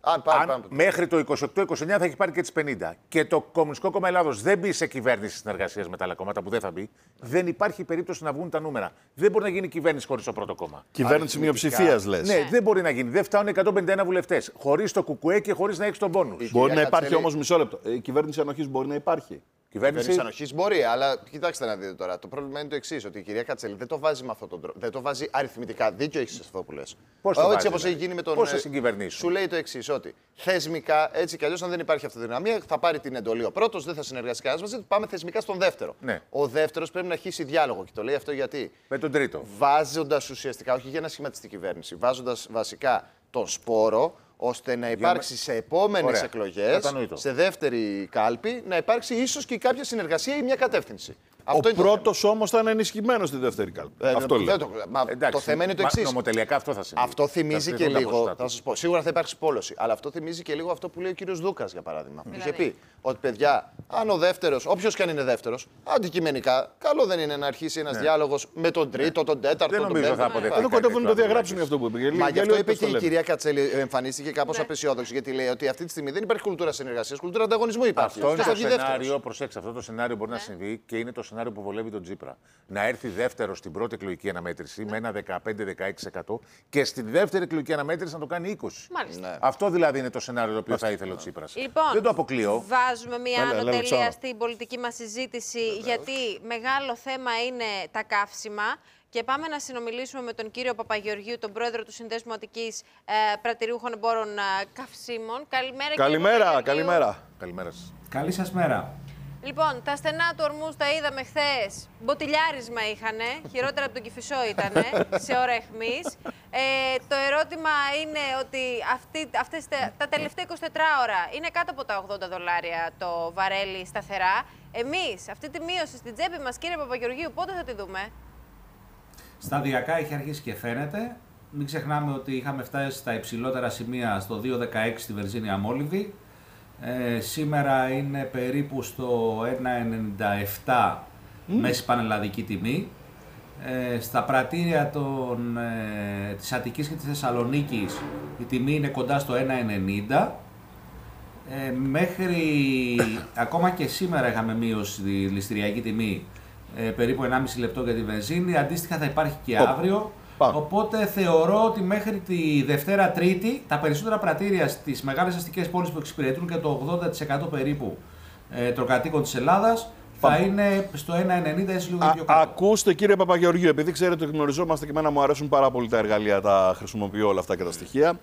Μέχρι το 28-29 θα έχει πάρει και τις 50. Και το Κομμουνιστικό Κόμμα Ελλάδος δεν μπει σε κυβέρνηση συνεργασίας με τα άλλα κόμματα που δεν θα μπει, δεν υπάρχει περίπτωση να βγουν τα νούμερα. Δεν μπορεί να γίνει κυβέρνηση χωρίς το πρώτο κόμμα. Κυβέρνηση μειοψηφίας, λες. Ναι, δεν μπορεί να γίνει. Δεν φτάνουν 151 βουλευτές. Χωρίς το ΚΚΕ και χωρίς να έχει τον πόνους. Μπορεί να υπάρχει όμως, μισό λεπτό. Η κυβέρνηση ανοχής μπορεί να υπάρχει. Κυβέρνηση ανοχής μπορεί, αλλά κοιτάξτε να δείτε τώρα. Το πρόβλημα είναι το εξής: ότι η κυρία Κατσέλη δεν το βάζει με αυτόν τον τρόπο. Δεν το βάζει αριθμητικά. Δίκιο έχεις αυτό που λες. Πώς το βάζει, έτσι όπως έχει γίνει με τον. Πώς θα συγκυβερνήσουν. Σου λέει το εξής: ότι θεσμικά, έτσι κι αλλιώς, αν δεν υπάρχει αυτοδυναμία, θα πάρει την εντολή ο πρώτος, δεν θα συνεργαστεί κανένας μαζί του. Πάμε θεσμικά στον δεύτερο. Ναι. Ο δεύτερος πρέπει να αρχίσει διάλογο. Και το λέει αυτό γιατί. Με τον τρίτο. Βάζοντας ουσιαστικά, όχι για να σχηματιστεί κυβέρνηση, βάζοντας βασικά τον σπόρο, ώστε να υπάρξει σε επόμενες εκλογές, σε δεύτερη κάλπη, να υπάρξει ίσως και κάποια συνεργασία ή μια κατεύθυνση. Ο πρώτος όμως θα είναι ενισχυμένος στη δεύτερη κάλπη. Αυτό λέω. Το θέμα είναι το εξής. Νομοτελειακά αυτό θα συμβεί. Αυτό θυμίζει και λίγο. Θα σας πω. Σίγουρα θα υπάρξει πόλωση. Αλλά αυτό θυμίζει και λίγο αυτό που λέει ο κύριος Δούκας, για παράδειγμα. Είχε πει ότι παιδιά, αν ο δεύτερος, όποιος και αν είναι δεύτερος, αντικειμενικά, καλό δεν είναι να αρχίσει ένας διάλογος με τον τρίτο, τον τέταρτο, τον πέμπτο. Δεν κοντεύουν να το διαγράψουν για αυτό που είπε. Μα γι' αυτό είπε και η κυρία Κατσέλη, εμφανίστηκε κάπως απεσιόδοξη, γιατί λέει ότι αυτή τη στιγμή δεν υπάρχει κουλτούρα συνεργασίας, κουλτούρα ανταγωνισμού υπάρχει. Αυτό είναι το σενάριο, προσέξτε, αυτό το σενάριο μπορεί να συμβεί και είναι το σενάριο που βολεύει τον Τσίπρα. Να έρθει δεύτερο στην πρώτη εκλογική αναμέτρηση με ένα 15-16% και στη δεύτερη εκλογική αναμέτρηση να το κάνει 20%. Μάλιστα. Αυτό δηλαδή είναι το σενάριο το οποίο θα ήθελε ο Τσίπρας. Λοιπόν, δεν το αποκλείω. Βάζουμε μια ανωτελεία στην πολιτική μας συζήτηση, γιατί μεγάλο θέμα είναι τα καύσιμα. Και πάμε να συνομιλήσουμε με τον κύριο Παπαγεωργίου, τον πρόεδρο του Συνδέσμου Αττικής Πρατηριούχων Εμπόρων Καυσίμων. Καλημέρα. Καλημέρα σας. Καλή σας μέρα. Λοιπόν, τα στενά του ορμούς τα είδαμε χθες. Μποτιλιάρισμα είχανε, χειρότερα από τον Κηφισό ήτανε, σε ώρα αιχμής. Το ερώτημα είναι ότι τα τελευταία 24 ώρα είναι κάτω από τα $80 το βαρέλι σταθερά. Εμείς αυτή τη μείωση στην τσέπη μας, κύριε Παπαγεωργίου, πότε θα τη δούμε? Σταδιακά έχει αρχίσει και φαίνεται. Μην ξεχνάμε ότι είχαμε φτάσει στα υψηλότερα σημεία στο 2,16 στη Βερζίνια Μόλιβη. Σήμερα είναι περίπου στο 1,97 μέση πανελλαδική τιμή. Στα πρατήρια της Αττικής και της Θεσσαλονίκης η τιμή είναι κοντά στο 1,90. Ακόμα και σήμερα είχαμε μείωση στη ληστηριακή τιμή περίπου 1,5 λεπτό για τη βενζίνη. Αντίστοιχα θα υπάρχει και αύριο. Οπότε θεωρώ ότι μέχρι τη Δευτέρα Τρίτη τα περισσότερα πρατήρια στις μεγάλες αστικές πόλεις που εξυπηρετούν και το 80% περίπου των κατοίκων της Ελλάδας θα είναι στο 1,90 ή λίγο πιο κάτω. Ακούστε κύριε Παπαγεωργίου, επειδή ξέρετε ότι γνωριζόμαστε και εμένα μου αρέσουν πάρα πολύ τα εργαλεία, τα χρησιμοποιώ όλα αυτά και τα στοιχεία.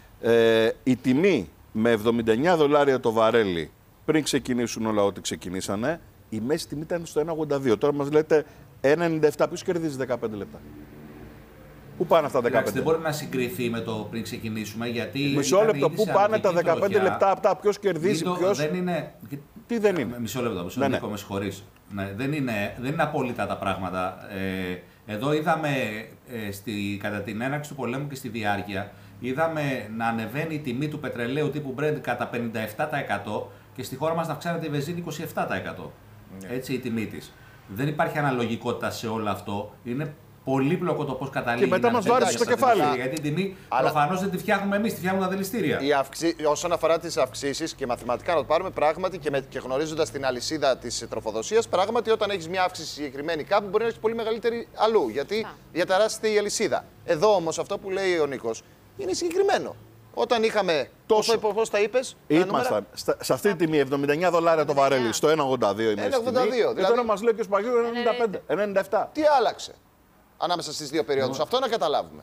Η τιμή με $79 το βαρέλι πριν ξεκινήσουν όλα ό,τι ξεκινήσανε, η μέση τιμή ήταν στο 1,82. Τώρα μας λέτε 1,97. Ποιος κερδίζει 15 λεπτά? Πού πάνε αυτά τα 15 λεπτά? Δεν μπορεί να συγκριθεί με το πριν ξεκινήσουμε, γιατί. Μισό λεπτό, πού πάνε τα 15 λεπτά αυτά, ποιος κερδίζει, ποιος. Δεν είναι. Τι δεν είναι? Μισό λεπτό, με συγχωρείς. Ναι, δεν είναι απόλυτα τα πράγματα. Εδώ είδαμε κατά την έναρξη του πολέμου και στη διάρκεια, είδαμε να ανεβαίνει η τιμή του πετρελαίου τύπου Brent κατά 57% και στη χώρα μας να αυξάνεται η βενζίνη 27%. Έτσι η τιμή της. Δεν υπάρχει αναλογικότητα σε όλο αυτό. Είναι πολύπλοκο το πώς καταλήγει. Και μετά μας βάρεσε στο κεφάλι. Γιατί την τιμή προφανώς δεν τη φτιάχνουμε εμείς, τη φτιάχνουν τα δηληστήρια. Όσον αφορά τις αυξήσεις και μαθηματικά να το πάρουμε πράγματι και γνωρίζοντας την αλυσίδα της τροφοδοσίας, πράγματι όταν έχεις μια αύξηση συγκεκριμένη κάπου μπορεί να έχεις πολύ μεγαλύτερη αλλού. Γιατί διαταράσσεται η αλυσίδα. Εδώ όμως αυτό που λέει ο Νίκος είναι συγκεκριμένο. Όταν είχαμε. Πώς τα είπες? Ήμασταν σε αυτή τη τιμή $79 το βαρέλι, στο 1,82 η μέση τιμή. Και τώρα μας λέει και ο Σπαγιού 95, 97. Τι άλλαξε ανάμεσα στις δύο περιόδους? Αυτό να καταλάβουμε.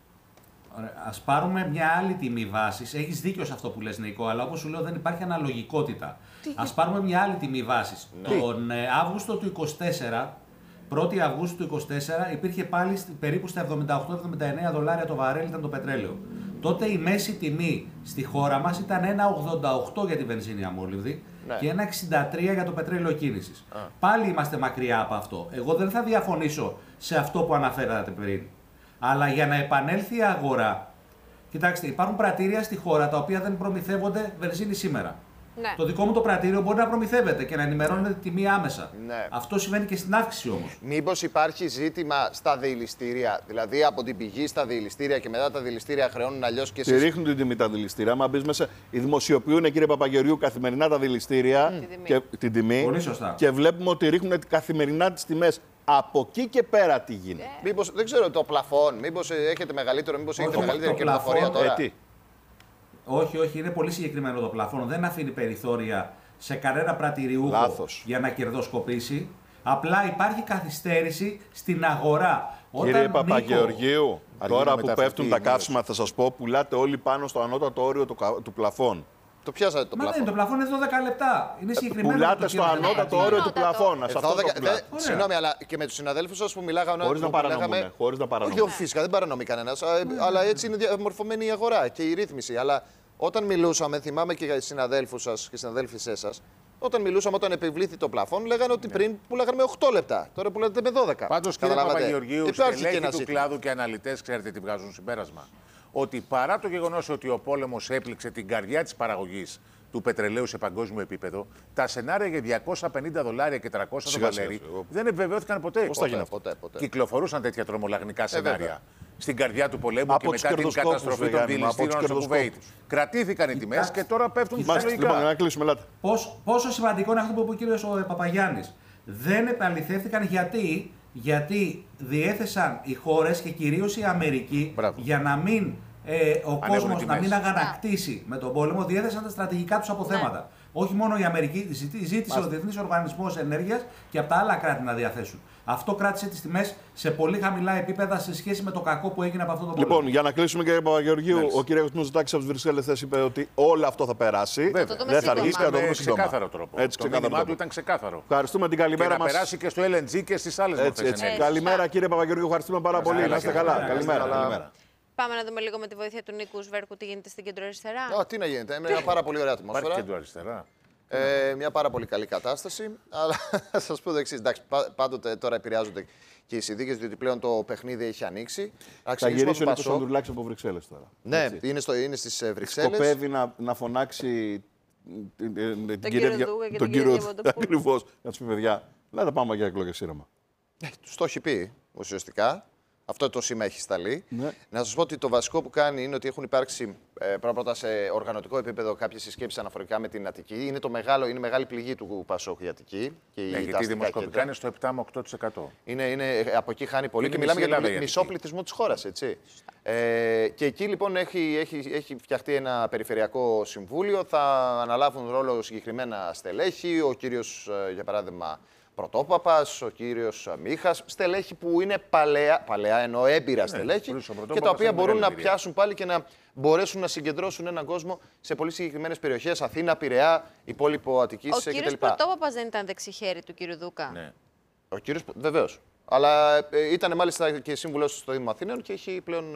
Ας πάρουμε μια άλλη τιμή βάσης. Έχεις δίκιο σε αυτό που λες, Νίκο, αλλά όπως σου λέω δεν υπάρχει αναλογικότητα. Ας πάρουμε μια άλλη τιμή βάσης. Τον Αύγουστο του 24, 1η Αυγούστου του 24, υπήρχε πάλι περίπου στα $78-79 το βαρέλι ήταν το πετρέλαιο. Τότε η μέση τιμή στη χώρα μας ήταν 1,88 για τη βενζίνη αμόλυβδη και 1,63 για το πετρέλαιο κίνησης. Πάλι είμαστε μακριά από αυτό. Εγώ δεν θα διαφωνήσω σε αυτό που αναφέρατε πριν. Αλλά για να επανέλθει η αγορά, κοιτάξτε, υπάρχουν πρατήρια στη χώρα τα οποία δεν προμηθεύονται βενζίνη σήμερα. Ναι. Το δικό μου το πρατήριο μπορεί να προμηθεύεται και να ενημερώνεται τη τιμή άμεσα. Ναι. Αυτό συμβαίνει και στην αύξηση όμως. Μήπως υπάρχει ζήτημα στα διηληστήρια, δηλαδή από την πηγή στα διηληστήρια και μετά τα διηληστήρια χρεώνουν αλλιώς και εσείς. Τη ρίχνουν την τιμή τα διηληστήρια. Άμα μπει μέσα, δημοσιοποιούν, κύριε Παπαγεωργίου, καθημερινά τα διηληστήρια και την τιμή. Πολύ σωστά. Και βλέπουμε ότι ρίχνουν καθημερινά τις τιμές. Από εκεί και πέρα τι γίνεται. Μήπως, δεν ξέρω, το πλαφόν, μήπως έχετε μεγαλύτερο, μήπως έχετε Όχι, μεγαλύτερη το κερδοφορία πλαφόν, τώρα. Τι. Όχι, είναι πολύ συγκεκριμένο το πλαφόν. Δεν αφήνει περιθώρια σε κανένα πρατηριούχο Λάθος. για να κερδοσκοπήσει. Απλά υπάρχει καθυστέρηση στην αγορά. Κύριε Παπαγεωργίου, Αργεί τώρα να που μεταφερθεί πέφτουν η τα μείωση. καύσιμα, θα σας πω, πουλάτε όλοι πάνω στο ανώτατο όριο του πλαφών. Το πιάσατε το Μα δεν, πλαφόν. το πλαφόν είναι 12 λεπτά. Είναι συγκεκριμένο. Πουλάτε το στο κύριο. ανώτατο Ναι, όριο του ανώτατο. πλαφών. Σε αυτό το 12 πουλάτε. Συγγνώμη, αλλά και με τους συναδέλφους σας που μιλάγανε. Χωρίς να που λέγαμε- παρανομούν. Χωρίς να Όχι, παρανομούν. φυσικά δεν παρανομεί κανένας, αλλά έτσι είναι διαμορφωμένη η αγορά και η ρύθμιση. Αλλά όταν μιλούσαμε, θυμάμαι και για τους συναδέλφους σας και συναδέλφισές σας, όταν μιλούσαμε, όταν επιβλήθη το πλαφόν, λέγανε ότι πριν πουλάγανε με 8 λεπτά. Τώρα πουλάτε με 12. Πάντως, κύριε Καταλάβατε. Παπαγεωργίου, Υπάρχει και στελέχοι ένα του ζήτημα. κλάδου και αναλυτές, ξέρετε τι βγάζουν συμπέρασμα. Ότι παρά το γεγονός ότι ο πόλεμος έπληξε την καρδιά της παραγωγής του πετρελαίου σε παγκόσμιο επίπεδο, τα σενάρια για $250 και 300 το Σιγά, βαλέρι σιγά, εγώ. δεν επιβεβαιώθηκαν ποτέ. Πώς θα γίνει αυτό? Ποτέ. Κυκλοφορούσαν τέτοια τρομολαγνικά βέβαια. σενάρια στην καρδιά του πολέμου Από και τους μετά την κερδοσκόπους, καταστροφή των Γιάννη μου, από διελιστήρων τους στο Κουβέιτ. κερδοσκόπους. Κρατήθηκαν οι τιμές και τώρα πέφτουν Μάλιστα, λοιπόν, για φυσιολογικά. να κλείσουμε, ελάτε. Πόσο σημαντικό είναι αυτό που είπε ο κύριος Παπαγιάννης. Δεν επαληθεύτηκαν γιατί διέθεσαν οι χώρες και κυρίως η Αμερική Μπράβο. για να μην ο Ανέβουν οι κόσμος να τιμές. μην αγανακτήσει με τον πόλεμο, διέθεσαν τα στρατηγικά τους αποθέματα. Όχι μόνο η Αμερική, ζήτησε ο Διεθνής Οργανισμός Ενέργειας και από τα άλλα κράτη να διαθέσουν. Αυτό κράτησε τις τιμές σε πολύ χαμηλά επίπεδα σε σχέση με το κακό που έγινε από αυτό το πόλεμο. Λοιπόν, για να κλείσουμε, κύριε Παπαγεωργίου, Μάλιστα. ο κύριος Μητσοτάκης από τις Βρυξέλλες χθες είπε ότι όλο αυτό θα περάσει. Βέβαια. Το δούμε Δεν θα σύντομα. αργήσει και θα το Με δούμε σύντομα. ξεκάθαρο τρόπο. Έτσι, Το ξεκάθαρο μήνυμά του τρόπο. ήταν ξεκάθαρο. Ευχαριστούμε την Και καλημέρα να μας. περάσει και στο LNG και στις άλλες Έτσι, μορφές έτσι. ενέργειας. Καλημέρα, κύριε Παπαγεωργίου, ευχαριστούμε πάρα πολύ. καλά, Να είστε καλά. καλά. Καλημέρα. Καλημέρα. Πάμε να δούμε λίγο με τη βοήθεια του Νίκου Σβέρκου τι γίνεται στην κεντροαριστερά. Τι να γίνεται, με μια πάρα πολύ ωραία Υπάρχει ατμόσφαιρα. και του αριστερά. Μια πάρα πολύ καλή κατάσταση. Αλλά θα σας πω το εξής. Εντάξει, πάντοτε τώρα επηρεάζονται και οι συνθήκες, διότι πλέον το παιχνίδι έχει ανοίξει. Θα γυρίσει ο Νίκος Ανδρουλάκης από Βρυξέλλες τώρα. Ναι, είναι στις Βρυξέλλες. Σκοπεύει να φωνάξει κύριο Δούγα και τον κύριο Διαμαντοπούλου. Ακριβώς. Να τους πει, παιδιά, να τα πάμε για εκλογές ήρεμα. Τους το έχει πει ουσιαστικά. Αυτό το σήμα έχει σταλεί. Ναι. Να σας πω ότι το βασικό που κάνει είναι ότι έχουν υπάρξει πρώτα σε οργανωτικό επίπεδο κάποιες συσκέψεις αναφορικά με την Αττική. Είναι μεγάλη πληγή του Πασόκ η Αττική. Και Ναι, τα γιατί αστικά δημοσκοπικά κέντρα. είναι στο 7 με 8%. Από εκεί χάνει πολύ Είναι και μιλάμε μισή για Ελλάδα τον η μισό Αττική. πληθυσμό της χώρας. Έτσι. Και εκεί λοιπόν έχει φτιαχτεί ένα περιφερειακό συμβούλιο. Θα αναλάβουν ρόλο συγκεκριμένα στελέχη. Ο κύριος, για παράδειγμα, Πρωτόπαπας, ο κύριος Μίχας, στελέχη που είναι παλαιά εννοώ έμπειρα στελέχη χωρίς ο και τα Πρωτόπαπας οποία είναι μπορούν να μεγάλη εμπειρία. πιάσουν πάλι και να μπορέσουν να συγκεντρώσουν έναν κόσμο σε πολύ συγκεκριμένες περιοχές, Αθήνα, Πειραιά, υπόλοιπο Αττικής Ο κτλ. κύριος Πρωτόπαπας δεν ήταν δεξιχέρι του κύριου Δούκα. Ναι. Ο κύριος, βεβαίως. Αλλά ήταν μάλιστα και σύμβουλος στο Δήμο Αθήνων και έχει πλέον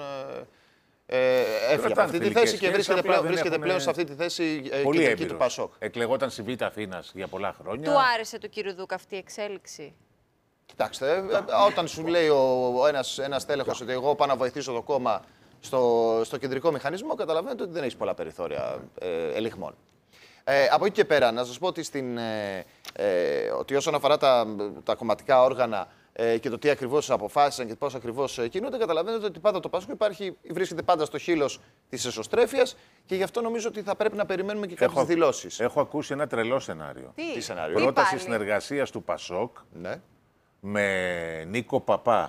έφυγε από αυτή τη φιλικές θέση και σχέσεις, βρίσκεται απλά δεν πλέον έχουν σε αυτή τη θέση Πολύ κεντρική του έμπειρος. Πασόκ. Εκλεγόταν στη Β' Αθήνας για πολλά χρόνια. Του άρεσε του κύριου Δούκα αυτή η εξέλιξη. Κοιτάξτε, όταν σου λέει ένας τέλεχος ότι εγώ πάω να βοηθήσω το κόμμα στο κεντρικό μηχανισμό, καταλαβαίνετε ότι δεν έχει πολλά περιθώρια ελιγμών. Από εκεί και πέρα, να σας πω ότι όσον αφορά τα κομματικά όργανα και το τι ακριβώς αποφάσισαν και πώς ακριβώς κινούνται, καταλαβαίνετε ότι πάντα το Πασόκ βρίσκεται πάντα στο χείλος της εσωστρέφειας και γι' αυτό νομίζω ότι θα πρέπει να περιμένουμε και κάποιες δηλώσεις. Έχω ακούσει ένα τρελό σενάριο. Τι σενάριο? Πρόταση πάλι? συνεργασίας του Πασόκ Ναι. με Νίκο Παπά.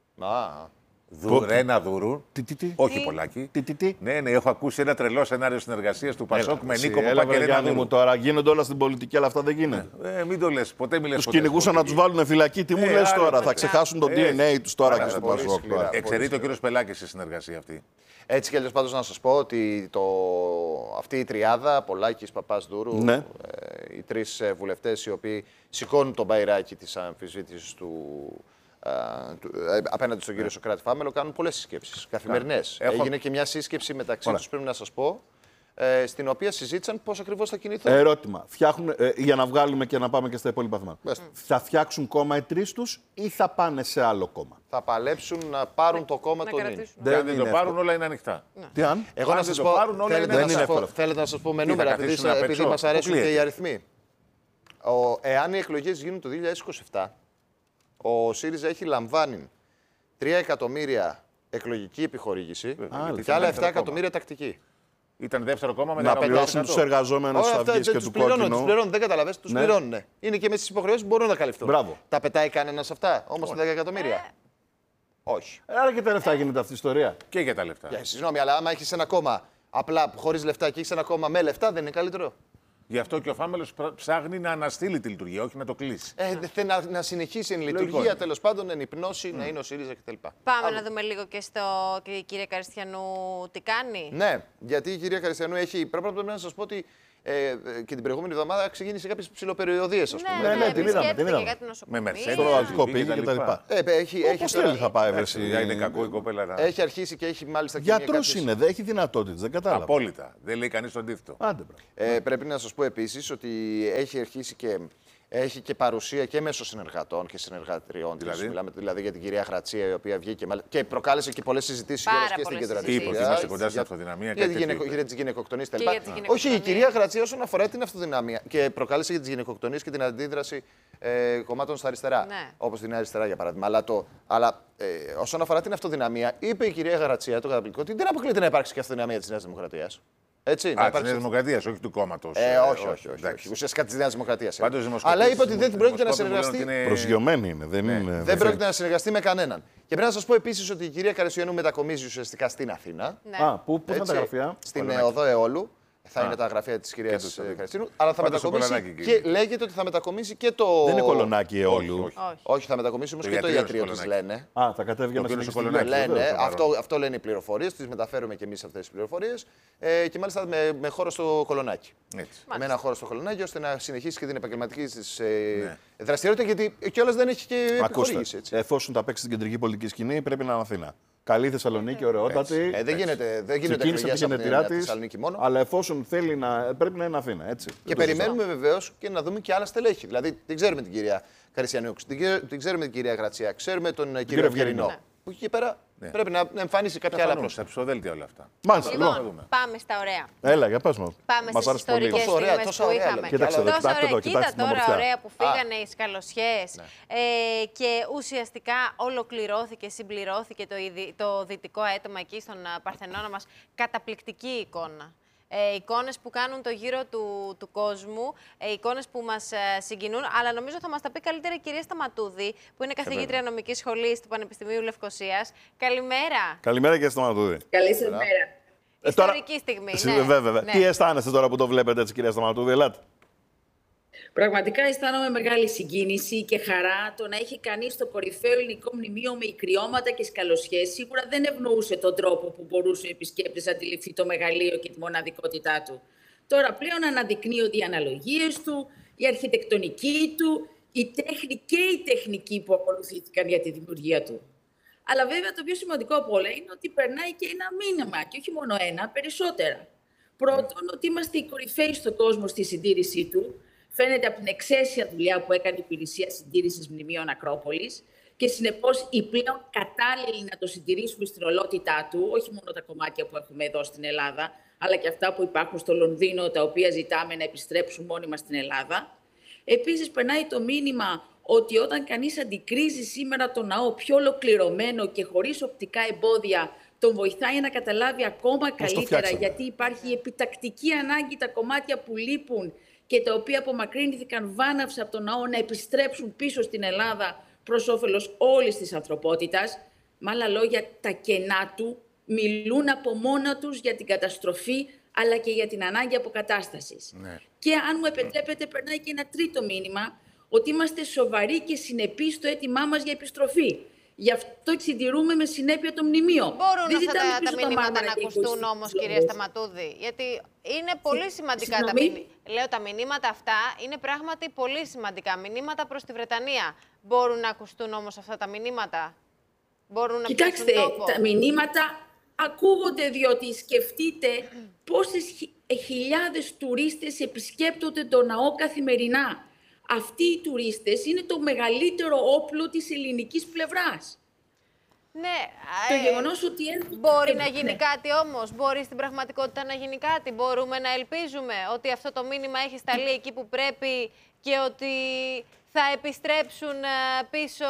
Α, Ένα Δούρου. Τι. Όχι πολλάκι. Τι. Ναι, έχω ακούσει ένα τρελό σενάριο συνεργασίας του Πασόκ με Νίκο Έλα, Παπά βρε, και Ρένα Γιάννη μου, Δούρου. τώρα γίνονται όλα στην πολιτική, αλλά αυτά δεν γίνεται. Μην το λες, ποτέ μιλες. Τους κυνηγούσαν να τους βάλουν φυλακή. Τι μου λες άρα, τώρα, θα παιδιά. ξεχάσουν το DNA τους τώρα και στο πολύ Πασόκ. σκληρά. τώρα. Εξαιρείται ο κύριος Πελάκης στη συνεργασία αυτή. έτσι κι αλλιώς πάντως να σας πω ότι αυτή η τριάδα, Πολάκης, Παπάς, Δούρου, Ναι. οι τρεις βουλευτές οι οποίοι σηκώνουν τον μπαϊράκι της αμφισβήτησης απέναντι στον κύριο Σωκράτη Φάμελο, κάνουν πολλές συσκέψεις καθημερινές. Έχω- Έγινε και μια σύσκεψη μεταξύ τους, πρέπει να σας πω, στην οποία συζήτησαν πώς ακριβώς θα κινηθούν. Ερώτημα. Φτιάχνουν, για να βγάλουμε και να πάμε και στα υπόλοιπα θέματα. Θα φτιάξουν κόμμα οι τρεις τους ή θα πάνε σε άλλο κόμμα? Θα παλέψουν να πάρουν το κόμμα των ΙΝ. Αν δεν το πάρουν, όλα είναι ανοιχτά. Τι αν? Εγώ να σας πω, θέλετε να σας πω με νούμερα, επειδή μας αρέσουν και οι αριθμοί. Εάν οι εκλογές γίνουν το 2027, ο ΣΥΡΙΖΑ έχει λαμβάνει 3 εκατομμύρια εκλογική επιχορήγηση και άλλα 7 εκατομμύρια τακτική. Ήταν δεύτερο κόμμα με να πληρώσουν τους εργαζόμενους της Αυγής και του Κόκκινου. Τους πληρώνουν, δεν καταλαβαίνεις, τους πληρώνουν. Είναι και μέσα στις υποχρεώσεις που μπορούν να καλυφθούν. Μπράβο. Τα πετάει κανένας αυτά, όμως τα 10 εκατομμύρια. Όχι. Άρα και τα λεφτά γίνεται αυτή η ιστορία. Και για τα λεφτά. Συγγνώμη, αλλά άμα έχεις ένα κόμμα απλά χωρίς λεφτά και έχεις ένα κόμμα με λεφτά, δεν είναι καλύτερο? Γι' αυτό και ο Φάμελος ψάχνει να αναστείλει τη λειτουργία, όχι να το κλείσει. Να συνεχίσει εν λειτουργία, τέλος πάντων, εν υπνώση, να είναι ο ΣΥΡΙΖΑ κτλ. Πάμε να δούμε λίγο και και η κυρία Καριστιανού τι κάνει. Ναι, γιατί η κυρία Καριστιανού έχει. Πρέπει να σας πω ότι και την προηγούμενη εβδομάδα ξεκίνησε κάποιες ψηλοπεριοδίες, ας πούμε. Ναι, την είδαμε. Με Μερσέντες. Στο Ρωαλτικό πήγε και τα λοιπά. Πώς θέλει θα πάει, είναι κακό η κοπέλα. Έχει αρχίσει και έχει μάλιστα και. Γιατρός είναι, δεν έχει δυνατότητες, δεν κατάλαβα. Απόλυτα. Δεν λέει κανείς το αντίθετο. Πρέπει να σας πω επίσης ότι έχει αρχίσει και. Έχει και παρουσία και μέσω συνεργατών και συνεργατριών. Δηλαδή για την κυρία Γρατσία, η οποία βγήκε και προκάλεσε και πολλές συζητήσεις και στην κεντρατική. Είπε ότι είμαστε κοντά στην αυτοδυναμία. Για τις γυναικοκτονίες κτλ. Όχι, η κυρία Γρατσία όσον αφορά την αυτοδυναμία και προκάλεσε για τις γυναικοκτονίες και την αντίδραση κομμάτων στα αριστερά. Ναι. Όπως την αριστερά για παράδειγμα. Αλλά όσον αφορά την αυτοδυναμία, είπε η κυρία Γρατσία το καταπληκτικό ότι δεν αποκλείεται να υπάρξει και αυτοδυναμία της Νέας Δημοκρατίας. Έτσι, της Νέας Δημοκρατίας, όχι του κόμματος. Όχι. Ουσιαστικά της Νέας Δημοκρατίας. Αλλά είπε ότι δεν πρόκειται να συνεργαστεί. Προσγειωμένη είναι. Δεν πρόκειται να συνεργαστεί με κανέναν. Και πρέπει να σας πω επίσης ότι η κυρία Καριστιανού μετακομίζει ουσιαστικά στην Αθήνα. Πού είναι τα γραφεία? Στην Οδό Αιώλου. Θα είναι τα γραφεία της κυρίας Καριστιανού. Αλλά θα μετακομίσει και λέγεται ότι θα μετακομίσει και το. Δεν είναι Κολονάκι Αιώλου. Όχι, θα μετακομίσει όμως και το ιατρείο της, λένε. Θα κατέβει για να συνεχίσει το Κολονάκι. Αυτό λένε οι πληροφορίες, τις μεταφέρουμε και εμείς αυτές τις πληροφορίες. Και μάλιστα με χώρο στο Κολονάκι. Με ένα χώρο στο Κολονάκι ώστε να συνεχίσει και την επαγγελματική της δραστηριότητα, γιατί κιόλας δεν έχει και επιχορήγηση. Εφόσον τα παίξει στην κεντρική πολιτική σκηνή, πρέπει να είναι Αθήνα. Καλή Θεσσαλονίκη, ωραιότατη. Δεν γίνεται εκλογές από την Θεσσαλονίκη μόνο. Αλλά εφόσον θέλει πρέπει να είναι Αθήνα. Έτσι. Και περιμένουμε βεβαίως και να δούμε και άλλα στελέχη. Δηλαδή, δεν ξέρουμε την κυρία Καριστιανού, δεν ξέρουμε την κυρία Γρατσία, ξέρουμε τον κύριο Ευγερινό. Που εκεί πέρα πρέπει να εμφανίσει κάποια άλλα πρόσωπα. Στα ψηφοδέλτια όλα αυτά. Λοιπόν, πάμε στα ωραία. Έλα, για πες μας. Πάμε στις ιστορικές στιγμές που είχαμε. Κοίταξε εδώ, κοίτα τώρα ωραία που φύγανε οι σκαλωσιές και ουσιαστικά ολοκληρώθηκε, συμπληρώθηκε το δυτικό αίτημα εκεί στον Παρθενώνα μας. Καταπληκτική εικόνα. Εικόνες που κάνουν το γύρο του κόσμου, εικόνες που μας συγκινούν, αλλά νομίζω θα μας τα πει καλύτερα η κυρία Σταματούδη, που είναι καθηγήτρια νομικής σχολής του Πανεπιστημίου Λευκωσίας. Καλημέρα. Καλημέρα κυρία Σταματούδη. Καλή σας μέρα. Ιστορική στιγμή, ναι. Βέβαια. Τι αισθάνεστε τώρα που το βλέπετε έτσι, κυρία Σταματούδη, ελάτε. Πραγματικά αισθάνομαι μεγάλη συγκίνηση και χαρά το να έχει κανείς το κορυφαίο ελληνικό μνημείο με ικριώματα και σκαλωσιές. Σίγουρα δεν ευνοούσε τον τρόπο που μπορούσε ο επισκέπτης να αντιληφθεί το μεγαλείο και τη μοναδικότητά του. Τώρα πλέον αναδεικνύονται οι αναλογίες του, η αρχιτεκτονική του, η τέχνη και η τεχνική που ακολουθήθηκαν για τη δημιουργία του. Αλλά βέβαια το πιο σημαντικό από όλα είναι ότι περνάει και ένα μήνυμα, και όχι μόνο ένα, περισσότερα. Πρώτον, ότι είμαστε οι κορυφαίοι στον κόσμο στη συντήρησή του. Φαίνεται από την εξαίσια δουλειά που έκανε η Υπηρεσία Συντήρησης Μνημείων Ακρόπολης και συνεπώς οι πλέον κατάλληλοι να το συντηρήσουμε στην ολότητά του, όχι μόνο τα κομμάτια που έχουμε εδώ στην Ελλάδα, αλλά και αυτά που υπάρχουν στο Λονδίνο, τα οποία ζητάμε να επιστρέψουν μόνιμα στην Ελλάδα. Επίσης, περνάει το μήνυμα ότι όταν κανείς αντικρίζει σήμερα το ναό πιο ολοκληρωμένο και χωρίς οπτικά εμπόδια, τον βοηθάει να καταλάβει ακόμα καλύτερα, γιατί υπάρχει επιτακτική ανάγκη τα κομμάτια που λείπουν και τα οποία απομακρύνθηκαν βάναυσα από τον ναό να επιστρέψουν πίσω στην Ελλάδα προς όφελος όλης της ανθρωπότητας. Με άλλα λόγια, τα κενά του μιλούν από μόνα τους για την καταστροφή, αλλά και για την ανάγκη αποκατάστασης. Ναι. Και αν μου επιτρέπετε, περνάει και ένα τρίτο μήνυμα, ότι είμαστε σοβαροί και συνεπείς στο αίτημά μας για επιστροφή. Γι' αυτό συντηρούμε με συνέπεια το μνημείο. Μπορούν αυτά τα μηνύματα να ακουστούν όμως, κυρία Σταματούδη, γιατί είναι πολύ σημαντικά τα μηνύματα. Λέω, τα μηνύματα αυτά είναι πράγματι πολύ σημαντικά. Μηνύματα προς τη Βρετανία. Μπορούν να ακουστούν όμως αυτά τα μηνύματα? Μπορούν να Κοιτάξτε, τα μηνύματα ακούγονται, διότι σκεφτείτε πόσες χιλιάδες τουρίστες επισκέπτονται το ναό καθημερινά. Αυτοί οι τουρίστες είναι το μεγαλύτερο όπλο της ελληνικής πλευράς. Ναι, το γεγονός ότι μπορεί να γίνει κάτι όμως, μπορεί στην πραγματικότητα να γίνει κάτι. Μπορούμε να ελπίζουμε ότι αυτό το μήνυμα έχει σταλεί εκεί που πρέπει και ότι θα επιστρέψουν πίσω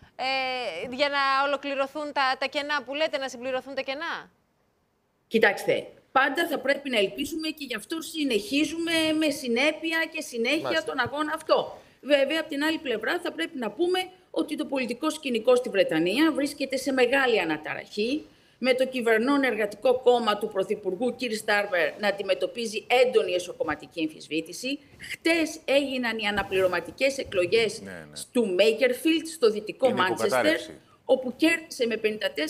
για να ολοκληρωθούν τα κενά που λέτε, να συμπληρωθούν τα κενά. Κοιτάξτε, πάντα θα πρέπει να ελπίζουμε και γι' αυτό συνεχίζουμε με συνέπεια και συνέχεια τον αγώνα αυτό. Βέβαια, από την άλλη πλευρά θα πρέπει να πούμε ότι το πολιτικό σκηνικό στη Βρετανία βρίσκεται σε μεγάλη αναταραχή, με το κυβερνών εργατικό κόμμα του Πρωθυπουργού κ. Στάρμερ να αντιμετωπίζει έντονη εσωκομματική αμφισβήτηση. Χτες έγιναν οι αναπληρωματικές εκλογές του Μέικερφιλτ, στο δυτικό Μάντσεστερ, όπου κέρδισε με 54%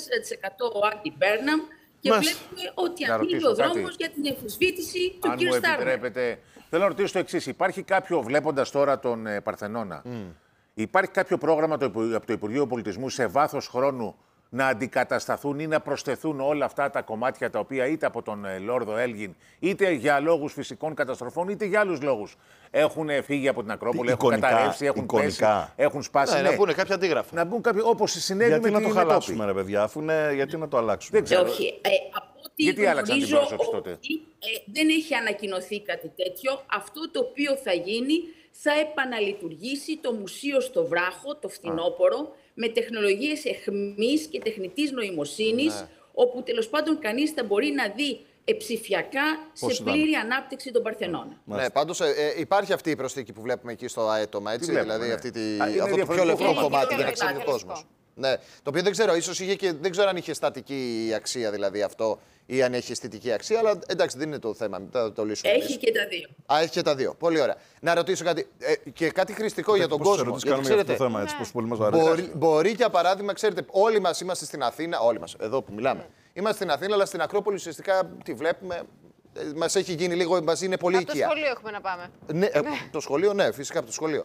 ο Άντι Μπέρναμ και βλέπουμε ότι ανοίγει ο δρόμος για την αμφισβήτηση του κ. Στάρμερ. Θέλω να ρωτήσω το εξής. Υπάρχει κάποιο, βλέποντας τώρα τον Παρθενώνα, υπάρχει κάποιο πρόγραμμα από το Υπουργείο Πολιτισμού σε βάθος χρόνου να αντικατασταθούν ή να προσθεθούν όλα αυτά τα κομμάτια τα οποία είτε από τον Λόρδο Έλγιν, είτε για λόγους φυσικών καταστροφών, είτε για άλλους λόγους έχουν φύγει από την Ακρόπολη, έχουν καταρρεύσει, έχουν πέσει, έχουν σπάσει. Ναι, να μπουν κάποια αντίγραφα. Να μπουν κάποιοι, όπως συνέβη γιατί με να το χαλάσουμε, ρε παιδιά, αφού είναι, γιατί να το αλλάξουμε. Δεν ξέρω. Όχι. Από ό,τι γιατί άλλαξαν την πρόσωψη τότε. Δεν έχει ανακοινωθεί κάτι τέτοιο. Αυτό το οποίο θα γίνει, θα επαναλειτουργήσει το Μουσείο στο Βράχο, το φθινόπωρο, με τεχνολογίες εχμής και τεχνητής νοημοσύνης, όπου τέλος πάντων κανείς θα μπορεί να δει ψηφιακά σε πλήρη ανάπτυξη των Παρθενών. Ναι, πάντως υπάρχει αυτή η προσθήκη που βλέπουμε εκεί στο αέτομα, έτσι, δηλαδή αυτό το πιο λεπτό κομμάτι για να ξέρει ο κόσμος. Ναι, το οποίο δεν ξέρω, ίσως είχε και δεν ξέρω αν είχε στατική αξία δηλαδή αυτό ή αν έχει αισθητική αξία, αλλά εντάξει, δεν είναι το θέμα. Θα το λύσουμε. Έχει και τα δύο. Έχει και τα δύο. Πολύ ωραία. Να ρωτήσω κάτι και κάτι χρηστικό για τον κόσμο. Γιατί ξέρετε, το θέμα, έτσι, πώς πολύ μας αρέσει. Μπορεί για παράδειγμα, ξέρετε, όλοι μας είμαστε στην Αθήνα, όλοι μας, εδώ που μιλάμε. Είμαστε στην Αθήνα, αλλά στην Ακρόπολη ουσιαστικά τη βλέπουμε. Μας έχει γίνει λίγο, μας είναι πολύ οικία. Από το σχολείο έχουμε να πάμε. Ναι, το σχολείο, ναι, φυσικά από το σχολείο.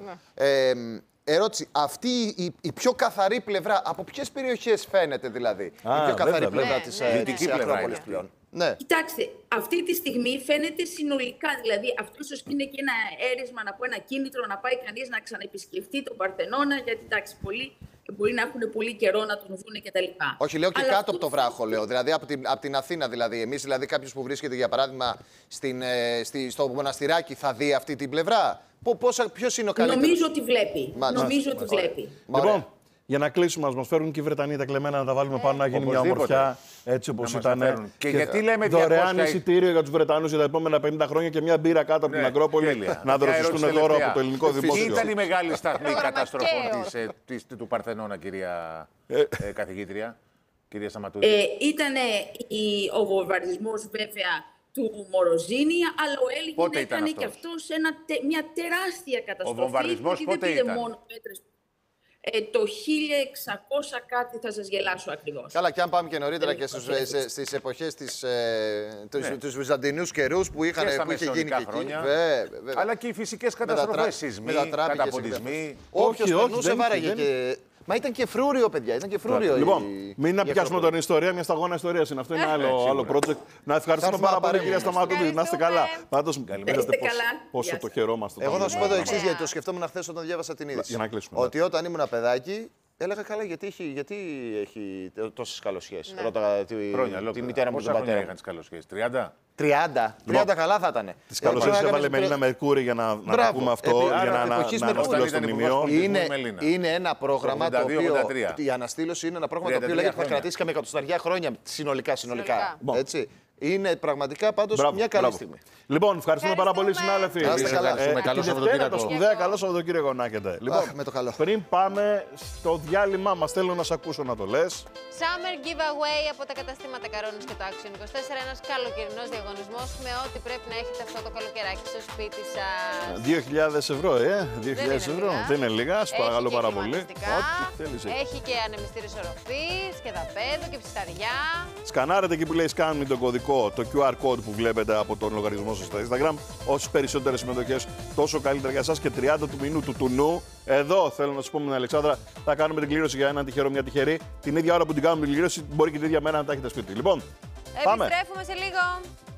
Ερώτηση, αυτή η πιο καθαρή πλευρά, από ποιες περιοχές φαίνεται δηλαδή? Η πιο καθαρή πλευρά της Ακρόπολης πλέον. Ναι. Κοιτάξτε, αυτή τη στιγμή φαίνεται συνολικά, δηλαδή αυτό ίσως είναι και ένα έρισμα, να πω ένα κίνητρο, να πάει κανείς να ξαναεπισκεφτεί τον Παρθενώνα, γιατί εντάξει, πολλοί μπορεί να έχουν πολύ καιρό να τον δουν κτλ. Όχι, λέω και αλλά κάτω από το βράχο, λέω. Δηλαδή από την Αθήνα, δηλαδή. Εμείς, δηλαδή, κάποιος που βρίσκεται, για παράδειγμα, στο Μοναστηράκι, θα δει αυτή την πλευρά. Ποιος είναι ο καλύτερος? Νομίζω ότι βλέπει. Νομίζω ότι βλέπει. Λοιπόν, για να κλείσουμε, μας φέρουν και οι Βρετανοί τα κλεμμένα να τα βάλουμε πάνω, να γίνει μια ομορφιά έτσι όπως ήταν. Και γιατί λέμε δωρεάν εισιτήριο για τους Βρετανούς για τα επόμενα 50 χρόνια και μια μπύρα κάτω από την Ακρόπολη να δροσιστούν τώρα από το ελληνικό δημόσιο. Ποιοι ήταν η μεγάλη σταθμή καταστροφών του Παρθενώνα, κυρία καθηγήτρια, κυρία Σταματούλη? Ήταν ο βομβαρδισμός βέβαια του Μοροζίνη, αλλά ο Έλγιν έκανε και αυτό σε μια τεράστια καταστροφή. Ο βομβαρδισμός πότε ήταν? Μόνο πέτρες. Το 1600 κάτι, θα σας γελάσω ακριβώς. Καλά, και αν πάμε και νωρίτερα και στις εποχές τους Βυζαντινούς καιρούς που είχε γίνει και εκεί. Αλλά και οι φυσικές καταστροφές, σεισμοί, καταποντισμοί. Όποιος περνούσε βάραγε και... Μα ήταν και φρούριο, παιδιά. Ήταν και φρούριο. Λοιπόν, μην να πιάσουμε τον ιστορία, μια σταγόνα ιστορία είναι. Αυτό είναι άλλο project. Να ευχαριστούμε πάρα πολύ, κυρία Σταματούλη. Να είστε καλά. Πάντως, είδατε πόσο το χαιρόμαστε. Εγώ θα σου πω το εξής, γιατί το σκεφτόμουν χθες όταν διάβασα την είδηση. Ότι όταν ήμουν παιδάκι, έλεγα καλά, γιατί έχει τόσες καλοσχέσεις. Ρώταγα τη μητέρα μου, τον πατέρα. Είχαν τις καλοσχέσεις, 30? 30 καλά θα ήταν. Τις καλοσχέσεις έβαλε Μελίνα Μερκούρη για να το πούμε αυτό, για να αναστείλω στο μνημείο. Είναι ένα πρόγραμμα το οποίο η αναστήλωση είναι ένα πρόγραμμα το οποίο λέγεται θα κρατήσει καμία εκατοσταριά χρόνια συνολικά. Έτσι. Είναι πραγματικά πάντως μια καλή στιγμή. Λοιπόν, ευχαριστούμε πάρα πολύ, συνάδελφοι. Να είστε καλά. Καλό Σαββατοκύριακο. Καλό Σαββατοκύριακο να έχετε. Λοιπόν, πριν πάμε στο διάλειμμα μας, θέλω να σε ακούσω να το λες. Summer giveaway από τα καταστήματα Καρόνης και το Action 24. Ένας καλοκαιρινός διαγωνισμός με ό,τι πρέπει να έχετε αυτό το καλοκαιράκι στο σπίτι σας. 2.000 ευρώ, 2.000 ευρώ. Δεν είναι λίγα, σας παρακαλώ πάρα πολύ. Έχει και ανεμιστήρες οροφής και δαπέδου και ψισταριά. Σκανάρετε εκεί που λέει scan με το κωδικό, το QR code που βλέπετε από τον λογαριασμό σας στο Instagram. Όσες περισσότερες συμμετοχές, τόσο καλύτερα για εσάς και 30 του μηνού του τουνού. Εδώ θέλω να σας πω με την Αλεξάνδρα, θα κάνουμε την κλήρωση για έναν τυχερό, μια τυχερή. Την ίδια ώρα που την κάνουμε την κλήρωση, μπορεί και την ίδια μέρα να τα έχετε σπίτι. Λοιπόν, πάμε. Επιστρέφουμε σε λίγο.